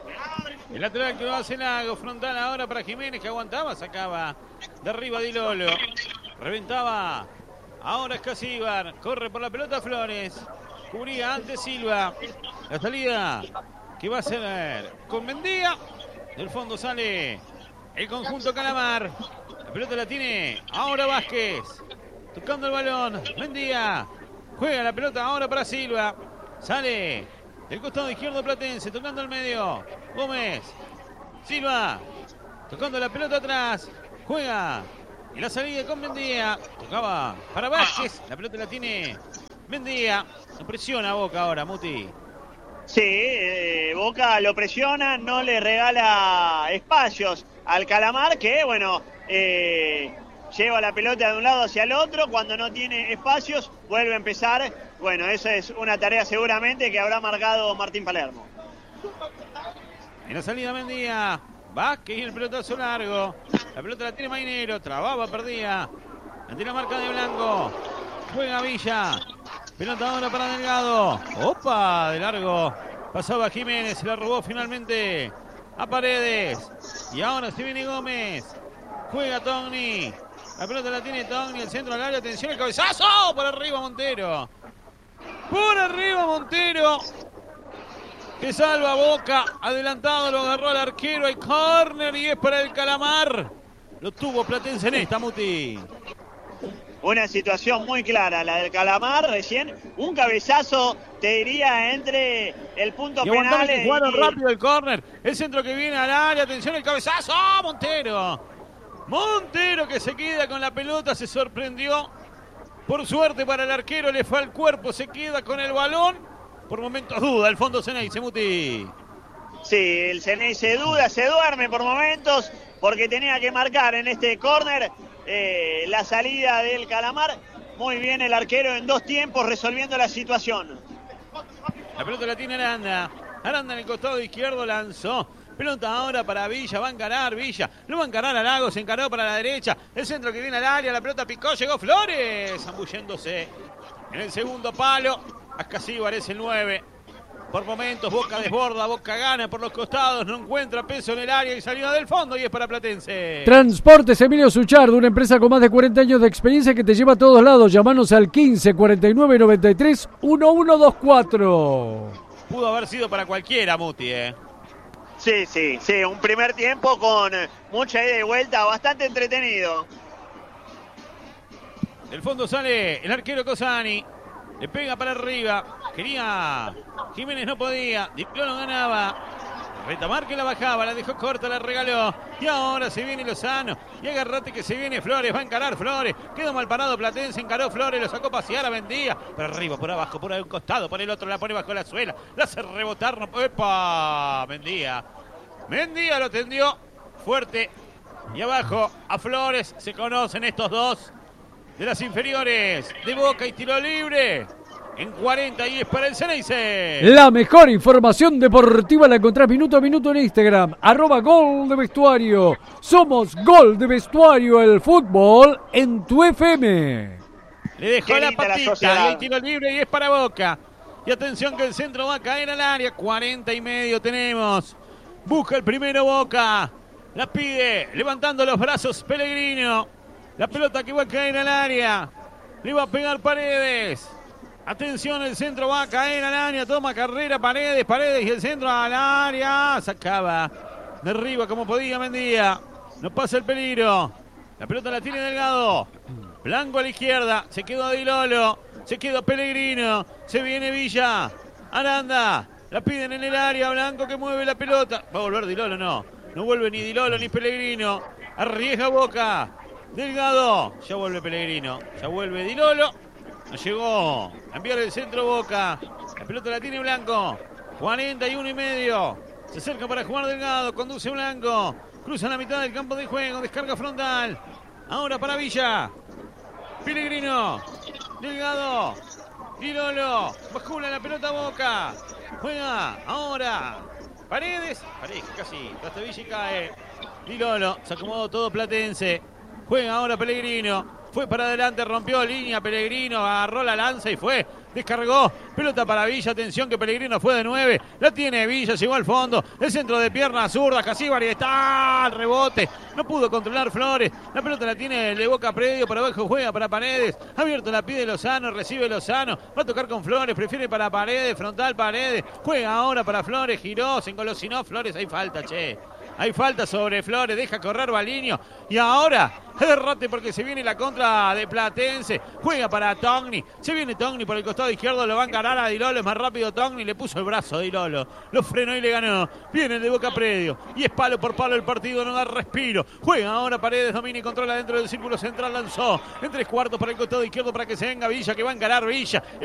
El lateral que va a hacer Lago, frontal ahora para Jiménez que aguantaba, sacaba de arriba Di Lolo, reventaba, ahora es Casíbar, corre por la pelota Flores, cubría antes Silva, la salida que va a ser con Mendía, del fondo sale el conjunto Calamar, la pelota la tiene ahora Vázquez, tocando el balón, Mendía, juega la pelota ahora para Silva, sale del costado izquierdo Platense, tocando el medio, Gómez, Silva, tocando la pelota atrás, juega, y la salida con Mendía, tocaba para Vázquez, la pelota la tiene Mendía, no presiona a Boca ahora, Muti. Sí, eh, Boca lo presiona, no le regala espacios al Calamar, que bueno, eh, lleva la pelota de un lado hacia el otro, cuando no tiene espacios vuelve a empezar. Bueno, esa es una tarea seguramente que habrá marcado Martín Palermo. En la salida Mendía, Vázquez y el pelotazo largo, la pelota la tiene Mainero, trababa, perdía, ante la marca de Blanco, juega Villa, pelota ahora para Delgado, opa, de largo, pasaba Jiménez, se la robó finalmente a Paredes, y ahora se viene Gómez, juega Togni, La pelota la tiene Togni, el centro al área, atención, el cabezazo, por arriba Montero. Por arriba Montero. Que salva Boca, adelantado, lo agarró al arquero, hay córner y es para el Calamar. Lo tuvo Platense en esta, Muti. Una situación muy clara, la del Calamar, recién un cabezazo, te diría, entre el punto y penal que jugaron y... rápido el córner, el centro que viene al área, atención el cabezazo, ¡oh, Montero! Montero que se queda con la pelota, se sorprendió, por suerte para el arquero, le fue al cuerpo, se queda con el balón, por momentos duda, el fondo Ceneice, Muti. Sí, el Ceneice duda, se duerme por momentos, porque tenía que marcar en este córner. Eh, la salida del Calamar, muy bien el arquero en dos tiempos resolviendo la situación. La pelota la tiene Aranda, Aranda en el costado izquierdo lanzó, pelota ahora para Villa, va a encarar Villa, lo va a encarar a Lago, se encaró para la derecha, el centro que viene al área, la pelota picó, llegó Flores, zambulléndose en el segundo palo, Ascasíbar es el nueve. Por momentos Boca desborda, Boca gana por los costados, no encuentra peso en el área y salida del fondo y es para Platense. Transportes Emilio Suchardo, una empresa con más de cuarenta años de experiencia que te lleva a todos lados. Llámanos al quince cuarenta y nueve noventa y tres once veinticuatro. Pudo haber sido para cualquiera, Muti, ¿eh? Sí, sí, sí, un primer tiempo con mucha ida y vuelta, bastante entretenido. Del fondo sale el arquero Cosani. Le pega para arriba. Quería. Jiménez no podía. Di Lolo ganaba. Retamar que la bajaba. La dejó corta, la regaló. Y ahora se viene Lozano. Y agarrate que se viene Flores. Va a encarar Flores. Quedó mal parado Platense. Encaró Flores. Lo sacó a pasear a Mendía. Por arriba, por abajo, por un costado. Por el otro la pone bajo la suela. La hace rebotar. No, ¡epa! Mendía. Mendía lo tendió. Fuerte. Y abajo a Flores. Se conocen estos dos. De las inferiores de Boca y tiro libre en cuarenta y es para el Ceneice. La mejor información deportiva la encontrás minuto a minuto en Instagram, arroba Gol de Vestuario. Somos Gol de Vestuario, el fútbol en tu F M. Le dejó Qué la patita la y el tiro libre y es para Boca. Y atención que el centro va a caer al área, cuarenta y medio tenemos. Busca el primero Boca, la pide levantando los brazos Pellegrino. La pelota que va a caer al área. Le va a pegar Paredes. Atención, el centro va a caer al área. Toma carrera Paredes, Paredes y el centro al área. Sacaba de arriba como podía Mendía. No pasa el peligro. La pelota la tiene Delgado. Blanco a la izquierda. Se quedó Di Lolo. Se quedó Pellegrino. Se viene Villa. Aranda. La piden en el área. Blanco que mueve la pelota. ¿Va a volver Di Lolo? No. No vuelve ni Di Lolo ni Pellegrino. Arriesga Boca. Delgado, ya vuelve Pellegrino, ya vuelve Di Lolo, no llegó a enviar el centro Boca, la pelota la tiene Blanco, cuarenta y uno y medio, se acerca para jugar Delgado, conduce Blanco, cruza la mitad del campo de juego, descarga frontal, ahora para Villa, Pellegrino, Delgado, Di Lolo, bascula la pelota Boca, juega ahora, Paredes, Paredes casi, hasta Villa y cae, Di Lolo, se acomodó todo Platense. Juega ahora Pellegrino, fue para adelante, rompió línea Pellegrino, agarró la lanza y fue, descargó, pelota para Villa, atención que Pellegrino fue de nueve, la tiene Villa, llegó al fondo, el centro de pierna zurda, Ascasíbar y está el rebote, no pudo controlar Flores, la pelota la tiene de Boca Predio, para abajo juega para Paredes, abierto la pide Lozano, recibe Lozano, va a tocar con Flores, prefiere para Paredes, frontal Paredes, juega ahora para Flores, giró, se engolosinó Flores, hay falta, che. Hay falta sobre Flores, deja correr Baliño. Y ahora, derrote porque se viene la contra de Platense. Juega para Togni. Se viene Togni por el costado izquierdo, lo va a encarar a Di Lolo. Es más rápido Togni, le puso el brazo a Di Lolo. Lo frenó y le ganó. Viene el de Boca Predio. Y es palo por palo el partido, no da respiro. Juega ahora Paredes, domina y controla dentro del círculo central. Lanzó en tres cuartos para el costado izquierdo para que se venga Villa, que va a encarar Villa.